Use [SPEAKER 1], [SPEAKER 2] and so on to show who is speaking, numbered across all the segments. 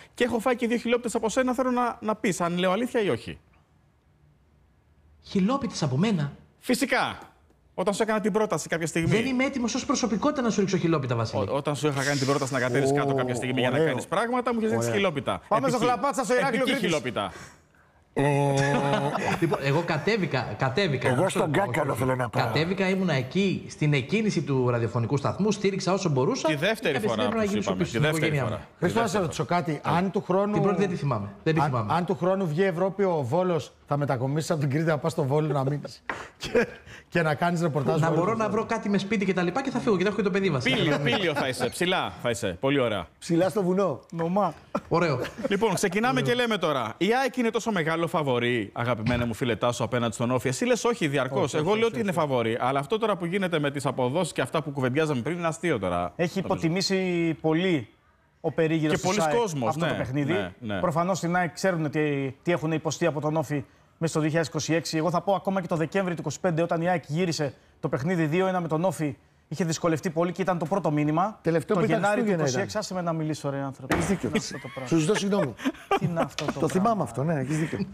[SPEAKER 1] Και έχω φάει και 2 χιλόπιτες από σένα. Θέλω να πεις αν λέω αλήθεια ή όχι.
[SPEAKER 2] Χιλόπιτες από μένα?
[SPEAKER 1] Φυσικά. Όταν σου έκανα την πρόταση κάποια στιγμή.
[SPEAKER 2] Δεν είμαι έτοιμος ως προσωπικότητα να σου ρίξω χιλόπιτα, Βασίλη.
[SPEAKER 1] Όταν σου είχα κάνει την πρόταση να κατέβεις κάτω κάποια στιγμή για να κάνεις πράγματα, μου είχες ζητήσει χιλόπιτα.
[SPEAKER 3] Πάμε στο Χλαπάτσα, στο Ηράκλειο Κρήτης.
[SPEAKER 1] Χιλόπιτα.
[SPEAKER 2] Λοιπόν, εγώ κατέβηκα.
[SPEAKER 4] Εγώ στον Κάγκαλο θέλω να πάω.
[SPEAKER 2] Κατέβηκα, ήμουνα εκεί στην εκκίνηση του ραδιοφωνικού σταθμού, στήριξα όσο μπορούσα.
[SPEAKER 1] Τη δεύτερη φορά που σου είπαμε. Τη δεύτερη φορά.
[SPEAKER 3] Χρήστο, να σε ρωτήσω κάτι. Αν του χρόνου.
[SPEAKER 2] Την πρώτη δεν τη θυμάμαι.
[SPEAKER 3] Αν του χρόνου βγει Ευρώπη ο Βόλος, θα μετακομίσεις από την Κρήτη να πας στο Βόλο να μείνεις και να κάνεις ρεπορτάζ.
[SPEAKER 2] Να μπορώ να βρω κάτι με σπίτι και τα λοιπά και θα φύγω. Και θα έχω και το παιδί μας.
[SPEAKER 1] Πήλιο θα είσαι. Ψηλά θα είσαι. Πολύ ωραία.
[SPEAKER 4] Ψηλά στο βουνό.
[SPEAKER 3] Νομά.
[SPEAKER 2] Ωραίο.
[SPEAKER 1] Λοιπόν, ξεκινάμε και λέμε τώρα. Η ΑΕΚ είναι τόσο μεγάλο φαβορί, αγαπημένα μου φίλε Τάσο, απέναντι στον Όφη. Εσύ λες όχι διαρκώς. Εγώ λέω ότι είναι φαβορί. Αλλά αυτό τώρα που γίνεται με τις αποδόσεις και αυτά που κουβεντιάζαμε πριν είναι αστείο τώρα.
[SPEAKER 3] Έχει υποτιμήσει πολύ ο περίγυρος
[SPEAKER 1] και πολλοί κόσμος
[SPEAKER 3] αυτό το παιχνίδι.
[SPEAKER 1] Ναι.
[SPEAKER 3] Προφανώς στην ΑΕΚ ξέρουν τι έχουν υποστεί από τον Όφη μέσα στο 2026. Εγώ θα πω ακόμα και το Δεκέμβρη του 2025, όταν η ΑΕΚ γύρισε το παιχνίδι 2-1 με τον Όφη, είχε δυσκολευτεί πολύ και ήταν το πρώτο μήνυμα.
[SPEAKER 4] Τελευταίο
[SPEAKER 3] το
[SPEAKER 4] που ήταν
[SPEAKER 3] Γενάρη του 2026,
[SPEAKER 4] Χριστούγεννα
[SPEAKER 3] άσε με να μιλήσω, ρε άνθρωπο.
[SPEAKER 4] Έχεις δίκιο. Σου ζητώ συγγνώμη.
[SPEAKER 3] Τι είναι αυτό το
[SPEAKER 4] Το θυμάμαι αυτό, ναι, έχεις δίκιο.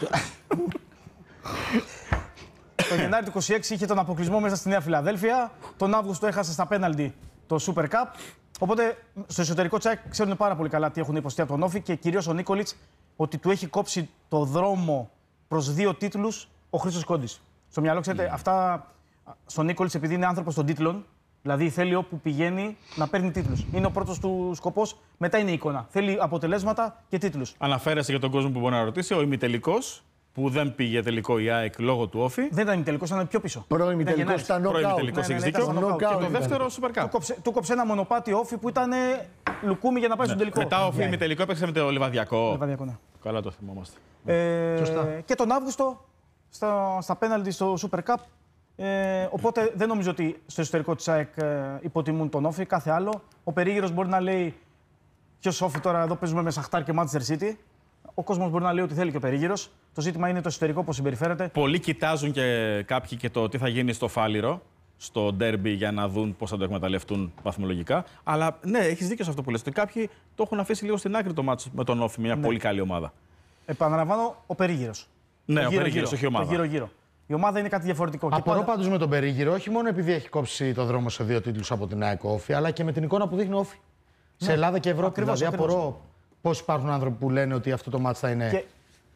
[SPEAKER 3] Το Γενάρη του 2026 είχε τον αποκλεισμό μέσα στη Νέα Φιλαδέλφια. Τον Αύγουστο έχασε στα πέναλτι το Super Cup. Οπότε στο εσωτερικό τσάκ ξέρουν πάρα πολύ καλά τι έχουν υποστεί από τον Όφη και κυρίως ο Νίκολιτς ότι του έχει κόψει το δρόμο προς 2 τίτλους ο Χρήστος Κόντης. Στο μυαλό, ξέρετε, αυτά στον Νίκολιτς επειδή είναι άνθρωπος των τίτλων, δηλαδή θέλει όπου πηγαίνει να παίρνει τίτλους. Είναι ο πρώτος του σκοπός, μετά είναι η εικόνα. Θέλει αποτελέσματα και τίτλους.
[SPEAKER 1] Αναφέρεσαι για τον κόσμο που μπορεί να ρωτήσει, ο ημιτελικός που δεν πήγε τελικό η ΑΕΚ λόγω του Όφη.
[SPEAKER 3] Δεν ήταν ημιτελικός, ήταν πιο πίσω.
[SPEAKER 4] Προημιτελικός ήταν
[SPEAKER 1] Προημιτελικός, έχεις δίκιο. Και το δεύτερο Super Cup.
[SPEAKER 3] Του κόψε ένα μονοπάτι Όφη που ήταν λουκούμι για να πάει στον τελικό.
[SPEAKER 1] Μετά Όφη ημιτελικό έπαιξε με το Λιβαδιακό.
[SPEAKER 3] Λιβαδιακό, ναι.
[SPEAKER 1] Καλά το θυμόμαστε.
[SPEAKER 3] Και τον Αύγουστο στα πέναλτι στο Super Cup. Οπότε δεν νομίζω ότι στο εσωτερικό της ΑΕΚ υποτιμούν τον Όφη, κάθε άλλο. Ο περίγυρος μπορεί να λέει ποιος Όφη τώρα, εδώ παίζουμε με Σαχτάρ και Manchester City. Ο κόσμος μπορεί να λέει ότι θέλει και ο περίγυρος. Το ζήτημα είναι το εσωτερικό πώς συμπεριφέρεται.
[SPEAKER 1] Πολλοί κοιτάζουν και κάποιοι και το τι θα γίνει στο Φάληρο, στο ντέρμπι, για να δουν πώς θα το εκμεταλλευτούν βαθμολογικά. Αλλά ναι, έχεις δίκιο σε αυτό που λες. Ότι κάποιοι το έχουν αφήσει λίγο στην άκρη το μάτσο με τον Όφη, μια πολύ καλή ομάδα.
[SPEAKER 3] Επαναλαμβάνω, ο περίγυρος.
[SPEAKER 1] Ναι, ο περίγυρος, όχι η ομάδα.
[SPEAKER 3] Γύρω-γύρω. Η ομάδα είναι κάτι διαφορετικό.
[SPEAKER 5] Απορώ πάντως με τον περίγυρο, όχι μόνο επειδή έχει κόψει το δρόμο σε 2 τίτλους από την ΑΕΚ Όφη, αλλά και με την εικόνα που δίνει Όφη. Σε Ελλάδα και Ευρώπη.
[SPEAKER 3] Ακριβώς,
[SPEAKER 5] δηλαδή, απορώ πώς υπάρχουν άνθρωποι που λένε ότι αυτό το μάτς θα είναι.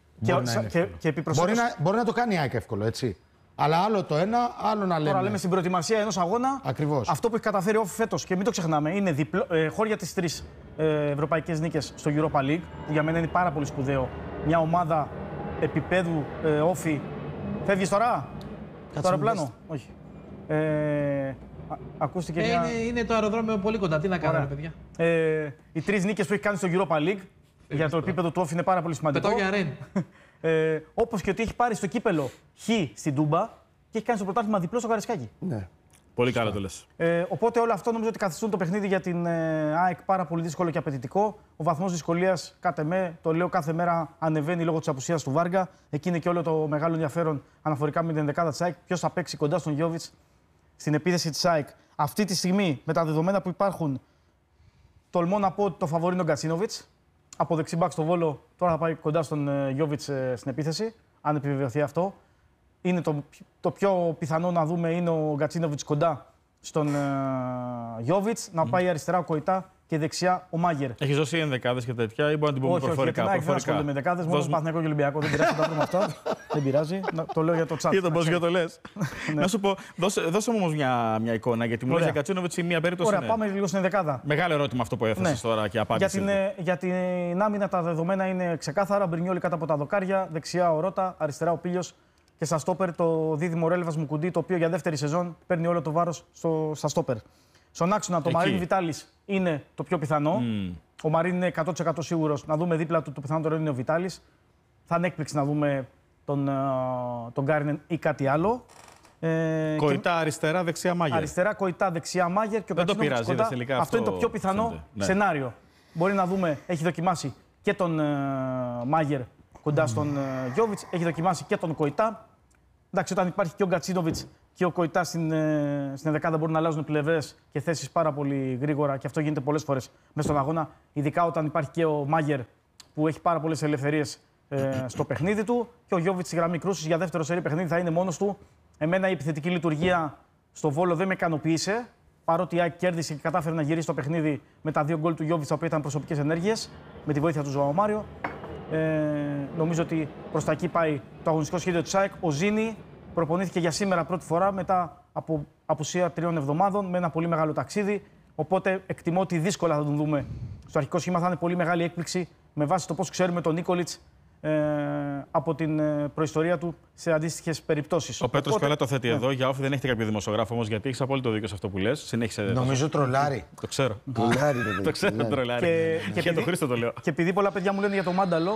[SPEAKER 5] Μπορεί να το κάνει η ΑΕΚ εύκολο, έτσι. Αλλά άλλο το ένα, άλλο να λέμε.
[SPEAKER 3] Τώρα λέμε στην προετοιμασία ενός αγώνα.
[SPEAKER 5] Ακριβώς.
[SPEAKER 3] Αυτό που έχει καταφέρει ο Όφη φέτος και μην το ξεχνάμε, είναι χώρια τις 3 ευρωπαϊκές νίκες στο Europa League, που για μένα είναι πάρα πολύ σπουδαίο. Μια ομάδα επίπεδου Όφη. Φεύγεις τώρα? Το αεροπλάνο? Όχι. Ακούστηκε μια...
[SPEAKER 2] Είναι το αεροδρόμιο πολύ κοντά. Τι να κάνουμε, παιδιά.
[SPEAKER 3] Οι 3 νίκες που έχει κάνει στο Europa League για το επίπεδο του Όφη είναι πάρα πολύ σημαντικό.
[SPEAKER 2] Πετάω για Ρεν.
[SPEAKER 3] Όπως και ότι έχει πάρει στο κύπελο Χ στην Τούμπα και έχει κάνει στο πρωτάθλημα διπλό στο Καρισκάκι.
[SPEAKER 4] Ναι.
[SPEAKER 1] Πολύ καλά το λες.
[SPEAKER 3] Οπότε όλο αυτό νομίζω ότι καθιστούν το παιχνίδι για την ΑΕΚ πάρα πολύ δύσκολο και απαιτητικό. Ο βαθμός δυσκολίας, κάτε με, το λέω κάθε μέρα, ανεβαίνει λόγω της απουσίας του Βάργα. Εκεί είναι και όλο το μεγάλο ενδιαφέρον αναφορικά με την δεκάδα της ΑΕΚ. Ποιος θα παίξει κοντά στον Γιόβιτς στην επίθεση της ΑΕΚ. Αυτή τη στιγμή, με τα δεδομένα που υπάρχουν, τολμώ να πω ότι το φαβορί είναι ο Γκατσίνοβιτς. Από δεξιμπάκ στο Βόλο, τώρα θα πάει κοντά στον Γιόβιτς στην επίθεση, αν επιβεβαιωθεί αυτό. Είναι το πιο πιθανό να δούμε είναι ο Γκατσίνοβιτς κοντά στον Γιόβιτς, να πάει αριστερά ο Κοϊτά και δεξιά ο Μάγερ.
[SPEAKER 1] Έχεις δώσει ενδεκάδες και τέτοια ή μπορεί να την πούμε προφορικά?
[SPEAKER 3] Όχι, δεν ασχολούνται με δεκάδες, μόνο Παναθηναϊκό και Ολυμπιακό. Δεν πειράζει, θα τα βρούμε αυτά. Δεν πειράζει. Το λέω για το chat.
[SPEAKER 1] Για τον πώς το λες. Να σου πω, δώσε μου όμως μια εικόνα, γιατί μου λες για Γκατσίνοβιτς ή μια περίπτωση.
[SPEAKER 3] Ωραία, πάμε λίγο στην δεκάδα.
[SPEAKER 1] Μεγάλο ερώτημα αυτό που έθεσες τώρα και απάντησε.
[SPEAKER 3] Για την άμυνα τα δεδομένα είναι ξεκάθαρα. Μπρινιόλι κάτω από τα δοκάρια, δεξιά ο Ρώτα, αριστερά ο Πίλιος. Και στα στόπερ το δίδυμο Ρέλβας Μουκουντή, το οποίο για δεύτερη σεζόν παίρνει όλο το βάρος στα στόπερ. Στον άξονα το Μαρίν Βιτάλης είναι το πιο πιθανό. Ο Μαρίν είναι 100% σίγουρος. Να δούμε δίπλα του το πιθανότερο είναι ο Βιτάλης. Θα είναι έκπληξη να δούμε τον Γκάρινεν ή κάτι άλλο.
[SPEAKER 1] Κοϊτά αριστερά, δεξιά Μάγερ.
[SPEAKER 3] Αριστερά Κοϊτά, δεξιά Μάγερ και ο Γκατσίνοβιτς κοντά. Αυτό είναι το πιο πιθανό σενάριο. Μπορεί να δούμε, έχει δοκιμάσει και τον Μάγερ κοντά στον Γιόβιτς, έχει δοκιμάσει και τον Κοϊτά. Εντάξει, όταν υπάρχει και ο Γκατσίνοβιτς και ο Κοϊτά στην δεκάδα μπορούν να αλλάζουν πλευρές και θέσεις πάρα πολύ γρήγορα και αυτό γίνεται πολλές φορές μέσα στον αγώνα. Ειδικά όταν υπάρχει και ο Μάγερ που έχει πάρα πολλές ελευθερίες στο παιχνίδι του και ο Γιόβιτς στη γραμμή κρούσης για δεύτερο σερί παιχνίδι θα είναι μόνος του. Εμένα η επιθετική λειτουργία στο Βόλο δεν με ικανοποίησε. Παρότι η ΑΕΚ κέρδισε και κατάφερε να γυρίσει το παιχνίδι με τα 2 γκολ του Γιόβιτς, τα οποία ήταν προσωπικές ενέργειες, με τη βοήθεια του Ζωάο Μάριο. Νομίζω ότι προς τα εκεί πάει το αγωνιστικό σχέδιο της ΑΕΚ. Ο Ζήνη προπονήθηκε για σήμερα πρώτη φορά μετά από απουσία 3 εβδομάδων με ένα πολύ μεγάλο ταξίδι. Οπότε εκτιμώ ότι δύσκολα θα τον δούμε στο αρχικό σχήμα. Θα είναι πολύ μεγάλη έκπληξη με βάση το πώς ξέρουμε τον Νίκολιτς από την προϊστορία του σε αντίστοιχες περιπτώσεις.
[SPEAKER 1] Ο Πέτρος καλά το θέτει εδώ. Για όφη δεν έχετε κάποιο δημοσιογράφο όμως, γιατί έχεις απόλυτο δίκιο σε αυτό που λες. Συνέχισε.
[SPEAKER 5] Νομίζω τρολάρι.
[SPEAKER 1] Το ξέρω.
[SPEAKER 4] Τρολάρι,
[SPEAKER 1] Το ξέρω, τρολάρι. Και το Χρήστο το λέω.
[SPEAKER 3] Και επειδή πολλά παιδιά μου λένε για το Μάνταλο,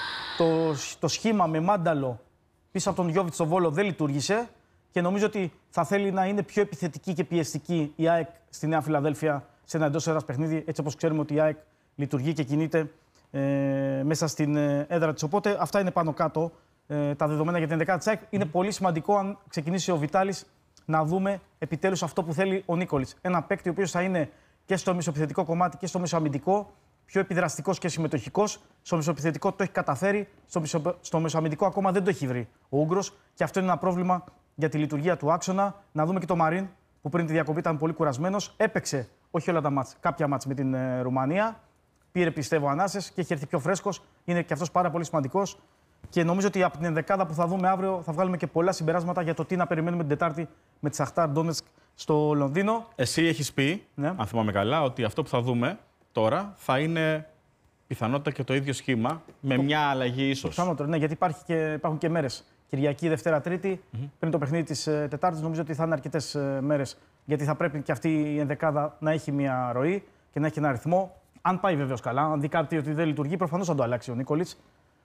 [SPEAKER 3] το σχήμα με Μάνταλο πίσω από τον Γιόβιτς στο Βόλο δεν λειτουργήσε και νομίζω ότι θα θέλει να είναι πιο επιθετική και πιεστική η ΑΕΚ στη Νέα Φιλαδέλφια σε ένα εντός έδρας παιχνίδι, έτσι όπως ξέρουμε ότι η ΑΕΚ λειτουργεί και κινείται μέσα στην έδρα της. Οπότε αυτά είναι πάνω κάτω τα δεδομένα για την 11η της ΑΕΚ. Είναι πολύ σημαντικό αν ξεκινήσει ο Βιτάλης να δούμε επιτέλους αυτό που θέλει ο Νίκολιτς. Ένα παίκτη ο οποίος θα είναι και στο μεσοεπιθετικό κομμάτι και στο μεσοαμυντικό, πιο επιδραστικός και συμμετοχικός. Στο μεσοεπιθετικό το έχει καταφέρει, στο μεσοαμυντικό ακόμα δεν το έχει βρει ο Ούγγρος και αυτό είναι ένα πρόβλημα για τη λειτουργία του άξονα. Να δούμε και το Μαρίν που πριν τη διακοπή ήταν πολύ κουρασμένος. Έπαιξε, όχι όλα τα μάτς, κάποια μάτς με την Ρουμανία. Πήρε πιστεύω ανάσες και έχει έρθει πιο φρέσκος. Είναι και αυτός πάρα πολύ σημαντικός. Και νομίζω ότι από την ενδεκάδα που θα δούμε αύριο θα βγάλουμε και πολλά συμπεράσματα για το τι να περιμένουμε την Τετάρτη με τη Σαχτάρ Ντόνετσκ στο Λονδίνο.
[SPEAKER 1] Εσύ έχεις πει, αν θυμάμαι καλά, ότι αυτό που θα δούμε τώρα θα είναι πιθανότητα και το ίδιο σχήμα με μια αλλαγή ίσως.
[SPEAKER 3] Πιθανότερο, ναι, γιατί υπάρχουν και μέρες. Κυριακή, Δευτέρα, Τρίτη, πριν το παιχνίδι της Τετάρτης, νομίζω ότι θα είναι αρκετές μέρες. Γιατί θα πρέπει και αυτή η ενδεκάδα να έχει μια ροή και να έχει ένα αριθμό. Αν πάει βεβαίως καλά, αν δει κάτι ότι δεν λειτουργεί, προφανώς θα το αλλάξει ο Νίκολιτς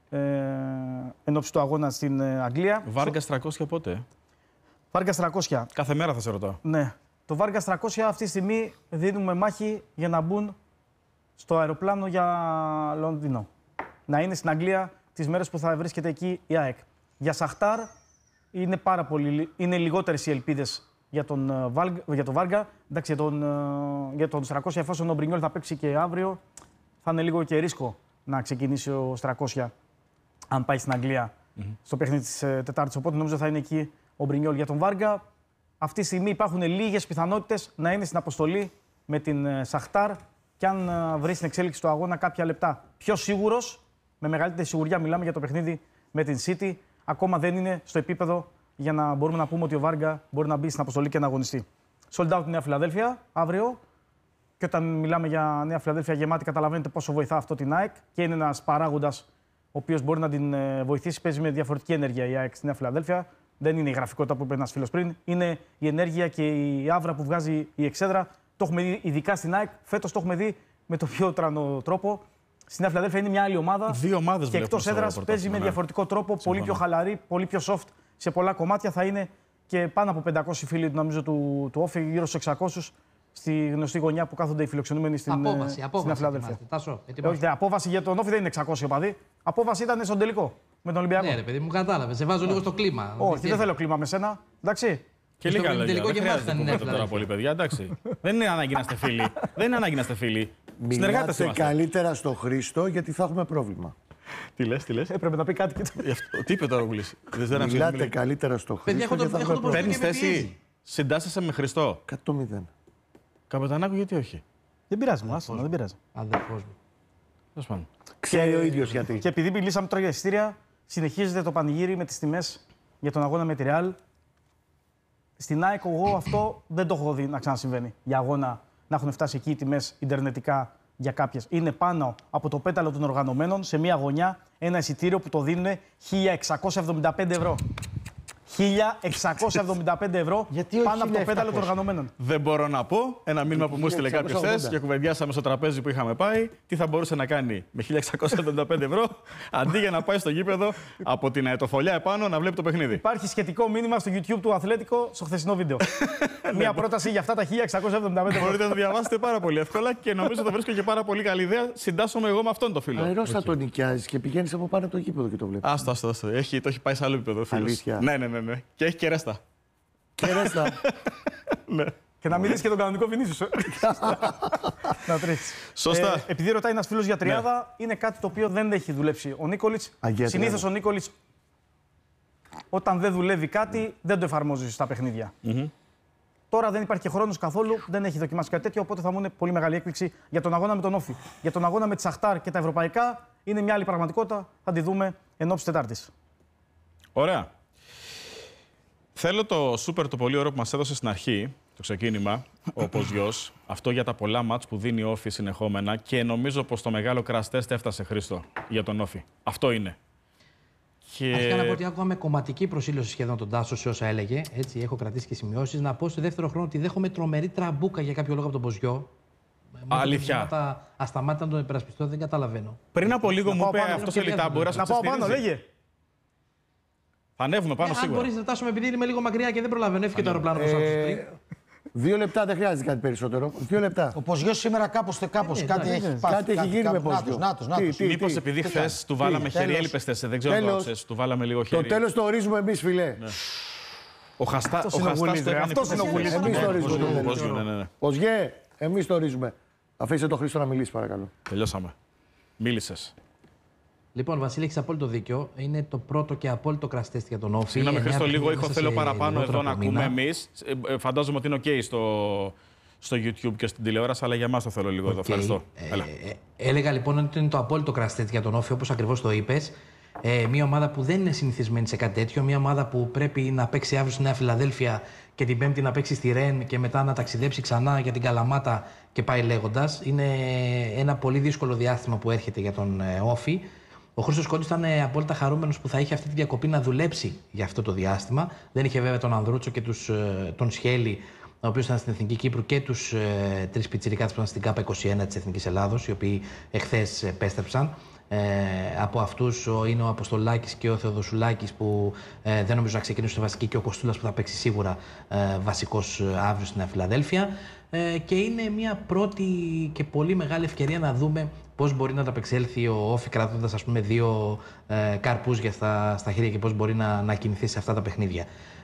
[SPEAKER 3] εν ώψη του αγώνα στην Αγγλία.
[SPEAKER 1] Βάργας 300 πότε?
[SPEAKER 3] Βάργας 300.
[SPEAKER 1] Κάθε μέρα θα σε ρωτάω.
[SPEAKER 3] Ναι. Το Βάργας 300 αυτή τη στιγμή δίνουμε μάχη για να μπουν στο αεροπλάνο για Λονδίνο. Να είναι στην Αγγλία τις μέρες που θα βρίσκεται εκεί η ΑΕΚ. Για Σαχτάρ είναι λιγότερες οι ελπίδες για τον Βάργα. Εντάξει, για τον Στρακώσια, εφόσον ο Μπρινιόλ θα παίξει και αύριο, θα είναι λίγο και ρίσκο να ξεκινήσει ο Στρακώσια αν πάει στην Αγγλία στο παιχνίδι της Τετάρτης. Οπότε νομίζω θα είναι εκεί ο Μπρινιόλ. Για τον Βάργα, αυτή τη στιγμή υπάρχουν λίγες πιθανότητες να είναι στην αποστολή με την Σαχτάρ και αν βρει στην εξέλιξη του αγώνα κάποια λεπτά. Πιο σίγουρος, με μεγαλύτερη σιγουριά μιλάμε για το παιχνίδι με την City, ακόμα δεν είναι στο επίπεδο για να μπορούμε να πούμε ότι ο Βάργα μπορεί να μπει στην αποστολή και να αγωνιστεί. Sold out Νέα Φιλαδέλφια αύριο. Και όταν μιλάμε για Νέα Φιλαδέλφια γεμάτη, καταλαβαίνετε πόσο βοηθά αυτό την ΑΕΚ και είναι ένας παράγοντας ο οποίος μπορεί να την βοηθήσει. Παίζει με διαφορετική ενέργεια η ΑΕΚ στη Νέα Φιλαδέλφια. Δεν είναι η γραφικότητα που είπε ένας φίλος πριν. Είναι η ενέργεια και η άβρα που βγάζει η εξέδρα. Το έχουμε δει ειδικά στην ΑΕΚ. Φέτος το έχουμε δει με το πιο τρανό τρόπο. Στη Νέα Φιλαδέλφια είναι μια άλλη ομάδα.
[SPEAKER 1] Δύο ομάδες
[SPEAKER 3] και εκτός έδρας παίζει με διαφορετικό τρόπο. Πολύ πιο χαλαρή, πολύ πιο soft σε πολλά κομμάτια. Θα είναι και πάνω από 500 φίλοι νομίζω του Όφη, γύρω στους 600 στη γνωστή γωνιά που κάθονται οι φιλοξενούμενοι στην Νέα Φιλαδέλφια. Όχι, απόβαση για τον Όφη δεν είναι 600 οπαδοί. Απόβαση ήταν στον τελικό με τον Ολυμπιακό.
[SPEAKER 2] Ναι, ρε παιδί μου, κατάλαβε. Σε βάζω λίγο στο κλίμα.
[SPEAKER 3] Όχι, δεν θέλω κλίμα με σένα. Εντάξει.
[SPEAKER 1] Και λίγα λόγια.
[SPEAKER 2] Τελικό και μάλιστα είναι
[SPEAKER 1] τώρα πολύ, παιδιά. Εντάξει. Δεν είναι ανάγκη να είστε φίλοι. Δεν είναι ανάγκη να είστε φίλοι. Συνεργάτες
[SPEAKER 4] Μιλάτε
[SPEAKER 1] είμαστε.
[SPEAKER 4] καλύτερα στο Χρήστο γιατί θα έχουμε πρόβλημα.
[SPEAKER 1] Τι λες, τι λες.
[SPEAKER 3] Έπρεπε να πει κάτι.
[SPEAKER 1] Τι είπε τώρα ο Βουλής.
[SPEAKER 4] Μιλάτε καλύτερα στο Χρήστο γιατί θα έχουμε πρόβλημα.
[SPEAKER 1] Παίρνεις θέση. Συντάσσεσαι με Χριστό.
[SPEAKER 4] 100-0.
[SPEAKER 1] Καπετανάκου, γιατί όχι.
[SPEAKER 3] Δεν πειράζει, δεν πειράζει.
[SPEAKER 2] Αδερφός μου.
[SPEAKER 4] Ξέρει ο ίδιος γιατί.
[SPEAKER 3] Και επειδή μιλήσαμε τώρα για εισιτήρια, συνεχίζεται το πανηγύρι με τις τιμές για τον αγώνα με τη Real. Στην ΑΕΚ εγώ αυτό δεν το έχω δει να ξανασυμβαίνει. Για αγώνα να έχουν φτάσει εκεί οι τιμές ιντερνετικά για κάποιες. Είναι πάνω από το πέταλο των οργανωμένων σε μια γωνιά ένα εισιτήριο που το δίνουν 1.675 ευρώ. 1.675 ευρώ πάνω από το πέταλο των οργανωμένων.
[SPEAKER 1] Δεν μπορώ να πω ένα μήνυμα που μου έστειλε κάποιο χθες και κουβεντιάσαμε στο τραπέζι που είχαμε πάει, τι θα μπορούσε να κάνει με 1.675 ευρώ αντί για να πάει στο γήπεδο από την αετοφολιά επάνω να βλέπει το παιχνίδι.
[SPEAKER 3] Υπάρχει σχετικό μήνυμα στο YouTube του Αθλέτικο στο χθεσινό βίντεο. Μια πρόταση για αυτά τα 1.675 ευρώ.
[SPEAKER 1] Μπορείτε να το διαβάσετε πάρα πολύ εύκολα και νομίζω το βρίσκω και πάρα πολύ καλή ιδέα. Συντάσσομαι εγώ με αυτόν το φίλο.
[SPEAKER 4] Αερός θα τον νοικιάζει και πηγαίνει από πάνω από το γήπεδο και το βλέπει.
[SPEAKER 1] Άστο. Το έχει πάει σε άλλο επίπεδο.
[SPEAKER 4] Αλήθεια.
[SPEAKER 1] Ναι. Και έχει και ρέστα.
[SPEAKER 3] Και να μιλήσει και τον κανονικό Βινίσιους. Να τρέχει.
[SPEAKER 1] Σωστά.
[SPEAKER 3] Επειδή ρωτάει ένα φίλο για τριάδα, είναι κάτι το οποίο δεν έχει δουλέψει ο Νίκολιτς. Συνήθως ο Νίκολιτς, όταν δεν δουλεύει κάτι, δεν το εφαρμόζει στα παιχνίδια. Τώρα δεν υπάρχει και χρόνος καθόλου, δεν έχει δοκιμάσει κάτι τέτοιο, οπότε θα μου είναι πολύ μεγάλη έκπληξη για τον αγώνα με τον Όφη. Για τον αγώνα με τη Σαχτάρ και τα ευρωπαϊκά είναι μια άλλη πραγματικότητα. Θα τη δούμε εν ώψη Τετάρτης.
[SPEAKER 1] Ωραία. Θέλω το σούπερ το πολύ ωραίο που μας έδωσε στην αρχή, το ξεκίνημα, ο Ποζιός, αυτό για τα πολλά μάτς που δίνει ο Όφη συνεχόμενα και νομίζω πως το μεγάλο crash test έφτασε, Χρήστο, για τον Όφη. Αυτό είναι.
[SPEAKER 2] Αρχικά να πω ότι άκουγα με κομματική προσήλωση σχεδόν τον Τάσο σε όσα έλεγε. Έτσι, έχω κρατήσει και σημειώσεις. Να πω στο δεύτερο χρόνο ότι δέχομαι τρομερή τραμπούκα για κάποιο λόγο από τον Ποζιό.
[SPEAKER 1] Αλήθεια.
[SPEAKER 2] Ασταμάτητα να τον υπερασπιστώ, δεν καταλαβαίνω.
[SPEAKER 1] Πριν από λίγο μου είπε αυτό σε λιτά, μπορεί
[SPEAKER 3] να πάω πάνω, λέγε.
[SPEAKER 1] Θα ανέβουμε πάνω σίγουρα.
[SPEAKER 2] Αν μπορείς να φτάσουμε, επειδή είμαι λίγο μακριά και δεν προλαβαίνω, έφυγε το αεροπλάνο προς πριν.
[SPEAKER 4] 2 λεπτά δεν χρειάζεται κάτι περισσότερο. 2 λεπτά.
[SPEAKER 5] Ο Ποζιός σήμερα κάπως κάτι έχει πάθει.
[SPEAKER 4] Κάτι έχει γίνει με Ποζιό.
[SPEAKER 1] Μήπως επειδή χθες του βάλαμε χέρι, έλειπες θες, δεν ξέρω αν το άκουσες, του βάλαμε λίγο χέρι.
[SPEAKER 4] Το τέλος το ορίζουμε εμείς, φιλέ.
[SPEAKER 1] Ο Χαστάς το έκανε.
[SPEAKER 3] Αυτός είναι ο Γουλής.
[SPEAKER 4] Εμείς το ορίζουμε. Ποζιέ, εμείς το ορίζουμε. Αφήστε τον Χρήστο να μιλήσει, παρακαλώ.
[SPEAKER 1] Τελειώσαμε. Μίλησες.
[SPEAKER 2] Λοιπόν, Βασίλη, έχεις απόλυτο δίκιο. Είναι το πρώτο και απόλυτο crash test για τον Όφη.
[SPEAKER 1] Συγγνώμη, Χρήστο, λίγο ήχο θέλω παραπάνω εδώ να ακούμε εμείς. Φαντάζομαι ότι είναι OK στο YouTube και στην τηλεόραση, αλλά για εμάς το θέλω λίγο εδώ. Ευχαριστώ.
[SPEAKER 2] Έλεγα λοιπόν ότι είναι το απόλυτο crash test για τον Όφη, όπως ακριβώς το είπες. Μια ομάδα που δεν είναι συνηθισμένη σε κάτι τέτοιο. Μια ομάδα που πρέπει να παίξει αύριο στη Νέα Φιλαδέλφια και την Πέμπτη να παίξει στη Ρεν και μετά να ταξιδέψει ξανά για την Καλαμάτα και πάει λέγοντας. Είναι ένα πολύ δύσκολο διάστημα που έρχεται για τον Όφη. Ο Χρήστος Κόντης ήταν απόλυτα χαρούμενος που θα είχε αυτή τη διακοπή να δουλέψει για αυτό το διάστημα. Δεν είχε βέβαια τον Ανδρούτσο και τον Σχέλη, ο οποίος ήταν στην Εθνική Κύπρου, και τους 3 πιτσιρικάτες που ήταν στην ΚΑΠΑ 21 της Εθνικής Ελλάδος, οι οποίοι εχθές επέστρεψαν. Από αυτούς είναι ο Αποστολάκης και ο Θεοδοσουλάκης, που δεν νομίζω να ξεκινήσουν στη βασική, και ο Κοστούλας που θα παίξει σίγουρα βασικός αύριο στην Φιλαδέλφια. Και είναι μια πρώτη και πολύ μεγάλη ευκαιρία να δούμε πώς μπορεί να ανταπεξέλθει ο Όφη, κρατώντας ας πούμε 2 καρπούζια στα χέρια, και πώς μπορεί να κινηθεί σε αυτά τα παιχνίδια.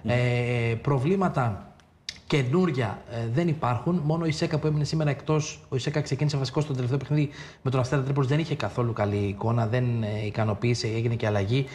[SPEAKER 2] Προβλήματα καινούρια δεν υπάρχουν. Μόνο ο Ισέκα που έμεινε σήμερα εκτός. Ο Ισέκα ξεκίνησε βασικό στο τελευταίο παιχνίδι με τον Αστέρα Τρίπολης. Δεν είχε καθόλου καλή εικόνα, δεν ικανοποίησε, έγινε και αλλαγή.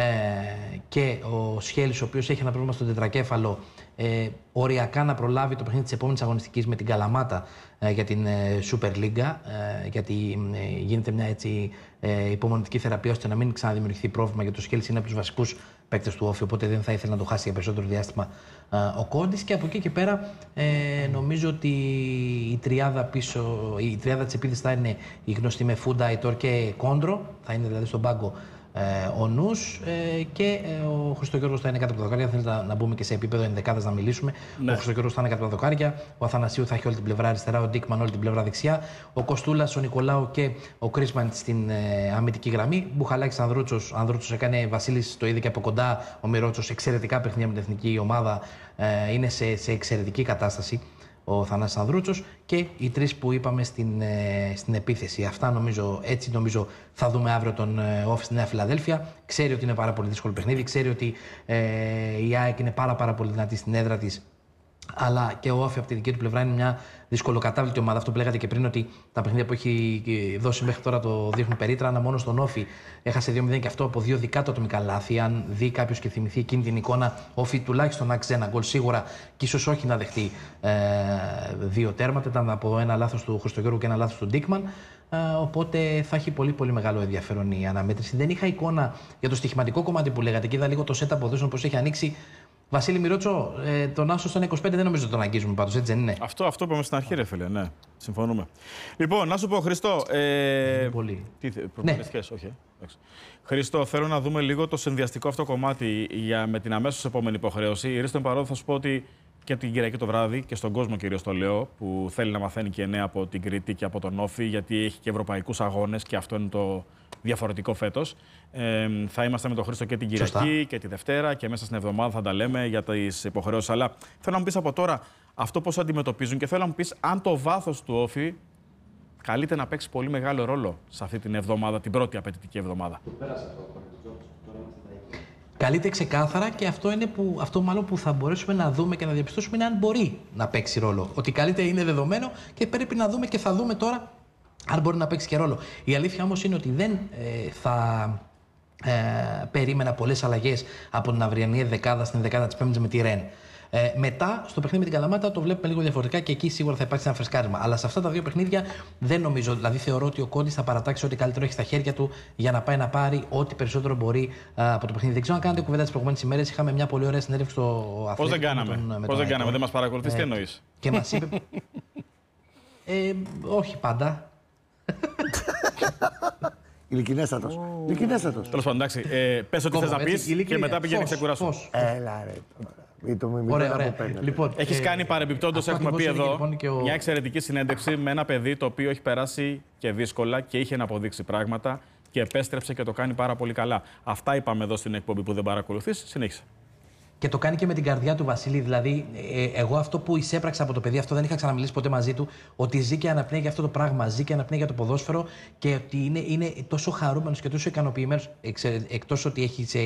[SPEAKER 2] Και ο Σχέλης, ο οποίος έχει ένα πρόβλημα στον τετρακέφαλο, οριακά να προλάβει το παιχνίδι της επόμενης αγωνιστικής με την Καλαμάτα για την Super League, γιατί γίνεται μια έτσι υπομονητική θεραπεία ώστε να μην ξαναδημιουργηθεί πρόβλημα, γιατί ο Σχέλης είναι από τους βασικούς παίκτες του Όφη, οπότε δεν θα ήθελε να το χάσει για περισσότερο διάστημα ο Κόντης. Και από εκεί και πέρα νομίζω ότι η τριάδα της επίθεσης θα είναι η γνωστή με Φούντα, Αϊτόρ και Κόντρο, θα είναι δηλαδή στον πάγκο ο Νους, και ο Χριστογιώργος θα είναι κάτω από τα δοκάρια. Θέλετε να μπούμε και σε επίπεδο ενδεκάδας να μιλήσουμε. Ο Χριστογιώργος θα είναι κάτω από τα δοκάρια. Ο Αθανασίου θα έχει όλη την πλευρά αριστερά. Ο Ντίκμαν όλη την πλευρά δεξιά. Ο Κοστούλας, ο Νικολάου και ο Κρίσμαν στην αμυντική γραμμή. Μπουχαλάκης Ανδρούτσος. Ανδρούτσος έκανε, Βασίλης το είδε και από κοντά. Ο Μιρότσος, εξαιρετικά παιχνίδια με την εθνική ομάδα. Είναι σε εξαιρετική κατάσταση ο Θανάσης Ανδρούτσος, και οι 3 που είπαμε στην επίθεση. Αυτά έτσι νομίζω θα δούμε αύριο τον Όφη στη Νέα Φιλαδέλφια. Ξέρει ότι είναι πάρα πολύ δύσκολο παιχνίδι, ξέρει ότι η ΑΕΚ είναι πάρα πολύ δυνατή στην έδρα της, αλλά και ο Όφη από τη δική του πλευρά είναι μια δυσκολοκατάβλητη ομάδα. Αυτό που λέγατε και πριν, ότι τα παιχνίδια που έχει δώσει μέχρι τώρα το δείχνουν περίτρανα. Μόνο στον Όφη έχασε 2-0, και αυτό από 2 δικά του ατομικά λάθη. Αν δει κάποιος και θυμηθεί εκείνη την εικόνα, ο Όφη τουλάχιστον άξιζε ένα γκολ σίγουρα, και ίσως όχι να δεχτεί 2 τέρματα. Ήταν από ένα λάθος του Χριστογιώργου και ένα λάθος του Ντίκμαν. Οπότε θα έχει πολύ μεγάλο ενδιαφέρον η αναμέτρηση. Δεν είχα εικόνα για το στοιχηματικό κομμάτι που λέγατε, και είδα λίγο το set αποδόσεων πώς έχει ανοίξει. Βασίλη Μιρότσο, τον Άσο στον 25 δεν νομίζω ότι τον αγγίζουμε πάντως, έτσι δεν είναι?
[SPEAKER 1] Αυτό είπαμε στην αρχή, ρε φίλε, ναι. Συμφωνούμε. Λοιπόν, να σου πω, Χριστό.
[SPEAKER 2] Πολύ.
[SPEAKER 1] Ναι. Όχι. Χριστό, θέλω να δούμε λίγο το συνδυαστικό αυτό κομμάτι με την αμέσως επόμενη υποχρέωση. Η Ρίστον Παρόδο θα σου πω ότι και την Κυριακή το βράδυ, και στον κόσμο κυρίως το λέω, που θέλει να μαθαίνει και νέα από την Κρήτη και από τον Όφη, γιατί έχει και ευρωπαϊκούς αγώνες, και αυτό είναι το διαφορετικό φέτος. Θα είμαστε με τον Χρήστο και την Κυριακή και τη Δευτέρα, και μέσα στην εβδομάδα θα τα λέμε για τις υποχρεώσεις. Αλλά θέλω να μου πεις από τώρα αυτό πώς αντιμετωπίζουν, και θέλω να μου πεις αν το βάθος του Όφη καλείται να παίξει πολύ μεγάλο ρόλο σε αυτή την εβδομάδα, την πρώτη απαιτητική εβδομάδα.
[SPEAKER 2] Καλείται ξεκάθαρα και αυτό μάλλον που θα μπορέσουμε να δούμε και να διαπιστώσουμε είναι αν μπορεί να παίξει ρόλο. Ότι καλείται είναι δεδομένο και πρέπει να δούμε και θα δούμε τώρα αν μπορεί να παίξει και ρόλο. Η αλήθεια όμως είναι ότι δεν θα περίμενα πολλές αλλαγές από την αυριανή δεκάδα στην δεκάδα της Πέμπτης με τη Ρεν. Μετά, στο παιχνίδι με την Καλαμάτα το βλέπουμε λίγο διαφορετικά και εκεί σίγουρα θα υπάρξει ένα φρεσκάρισμα. Αλλά σε αυτά τα δύο παιχνίδια δεν νομίζω. Δηλαδή, θεωρώ ότι ο Κόντις θα παρατάξει ό,τι καλύτερο έχει στα χέρια του για να πάει να πάρει ό,τι περισσότερο μπορεί από το παιχνίδι. Δεν ξέρω αν κάνετε κουβέντα τις προηγούμενες ημέρες. Είχαμε μια πολύ ωραία συνέντευξη στο Αθλητικό.
[SPEAKER 1] Πώς δεν κάναμε. Πώς δεν κάναμε. Δεν μας παρακολουθείς, τι εννοείς.
[SPEAKER 2] Και μας είπε. Όχι πάντα.
[SPEAKER 4] Ειλικρινέστατος. Ειλικρινέστατος.
[SPEAKER 1] Τέλος πάντων, εντάξει. Πες ό,τι θες να πεις και μετά πήγαινε ξεκουράσου.
[SPEAKER 4] Έλα ρε.
[SPEAKER 2] Ωραία. Λοιπόν,
[SPEAKER 1] έχεις κάνει παρεμπιπτόντως, έχουμε πει εδώ,
[SPEAKER 2] λοιπόν
[SPEAKER 1] μια εξαιρετική συνέντευξη με ένα παιδί το οποίο έχει περάσει και δύσκολα και είχε να αποδείξει πράγματα και επέστρεψε και το κάνει πάρα πολύ καλά. Αυτά είπαμε εδώ στην εκπομπή που δεν παρακολουθείς. Συνέχισε.
[SPEAKER 2] Και το κάνει και με την καρδιά του Βασίλη. Δηλαδή, εγώ αυτό που εισέπραξα από το παιδί, αυτό δεν είχα ξαναμιλήσει ποτέ μαζί του, ότι ζει και αναπνέει για αυτό το πράγμα, ζει και αναπνέει για το ποδόσφαιρο και ότι είναι τόσο χαρούμενος και τόσο ικανοποιημένος, εκτός ότι έχει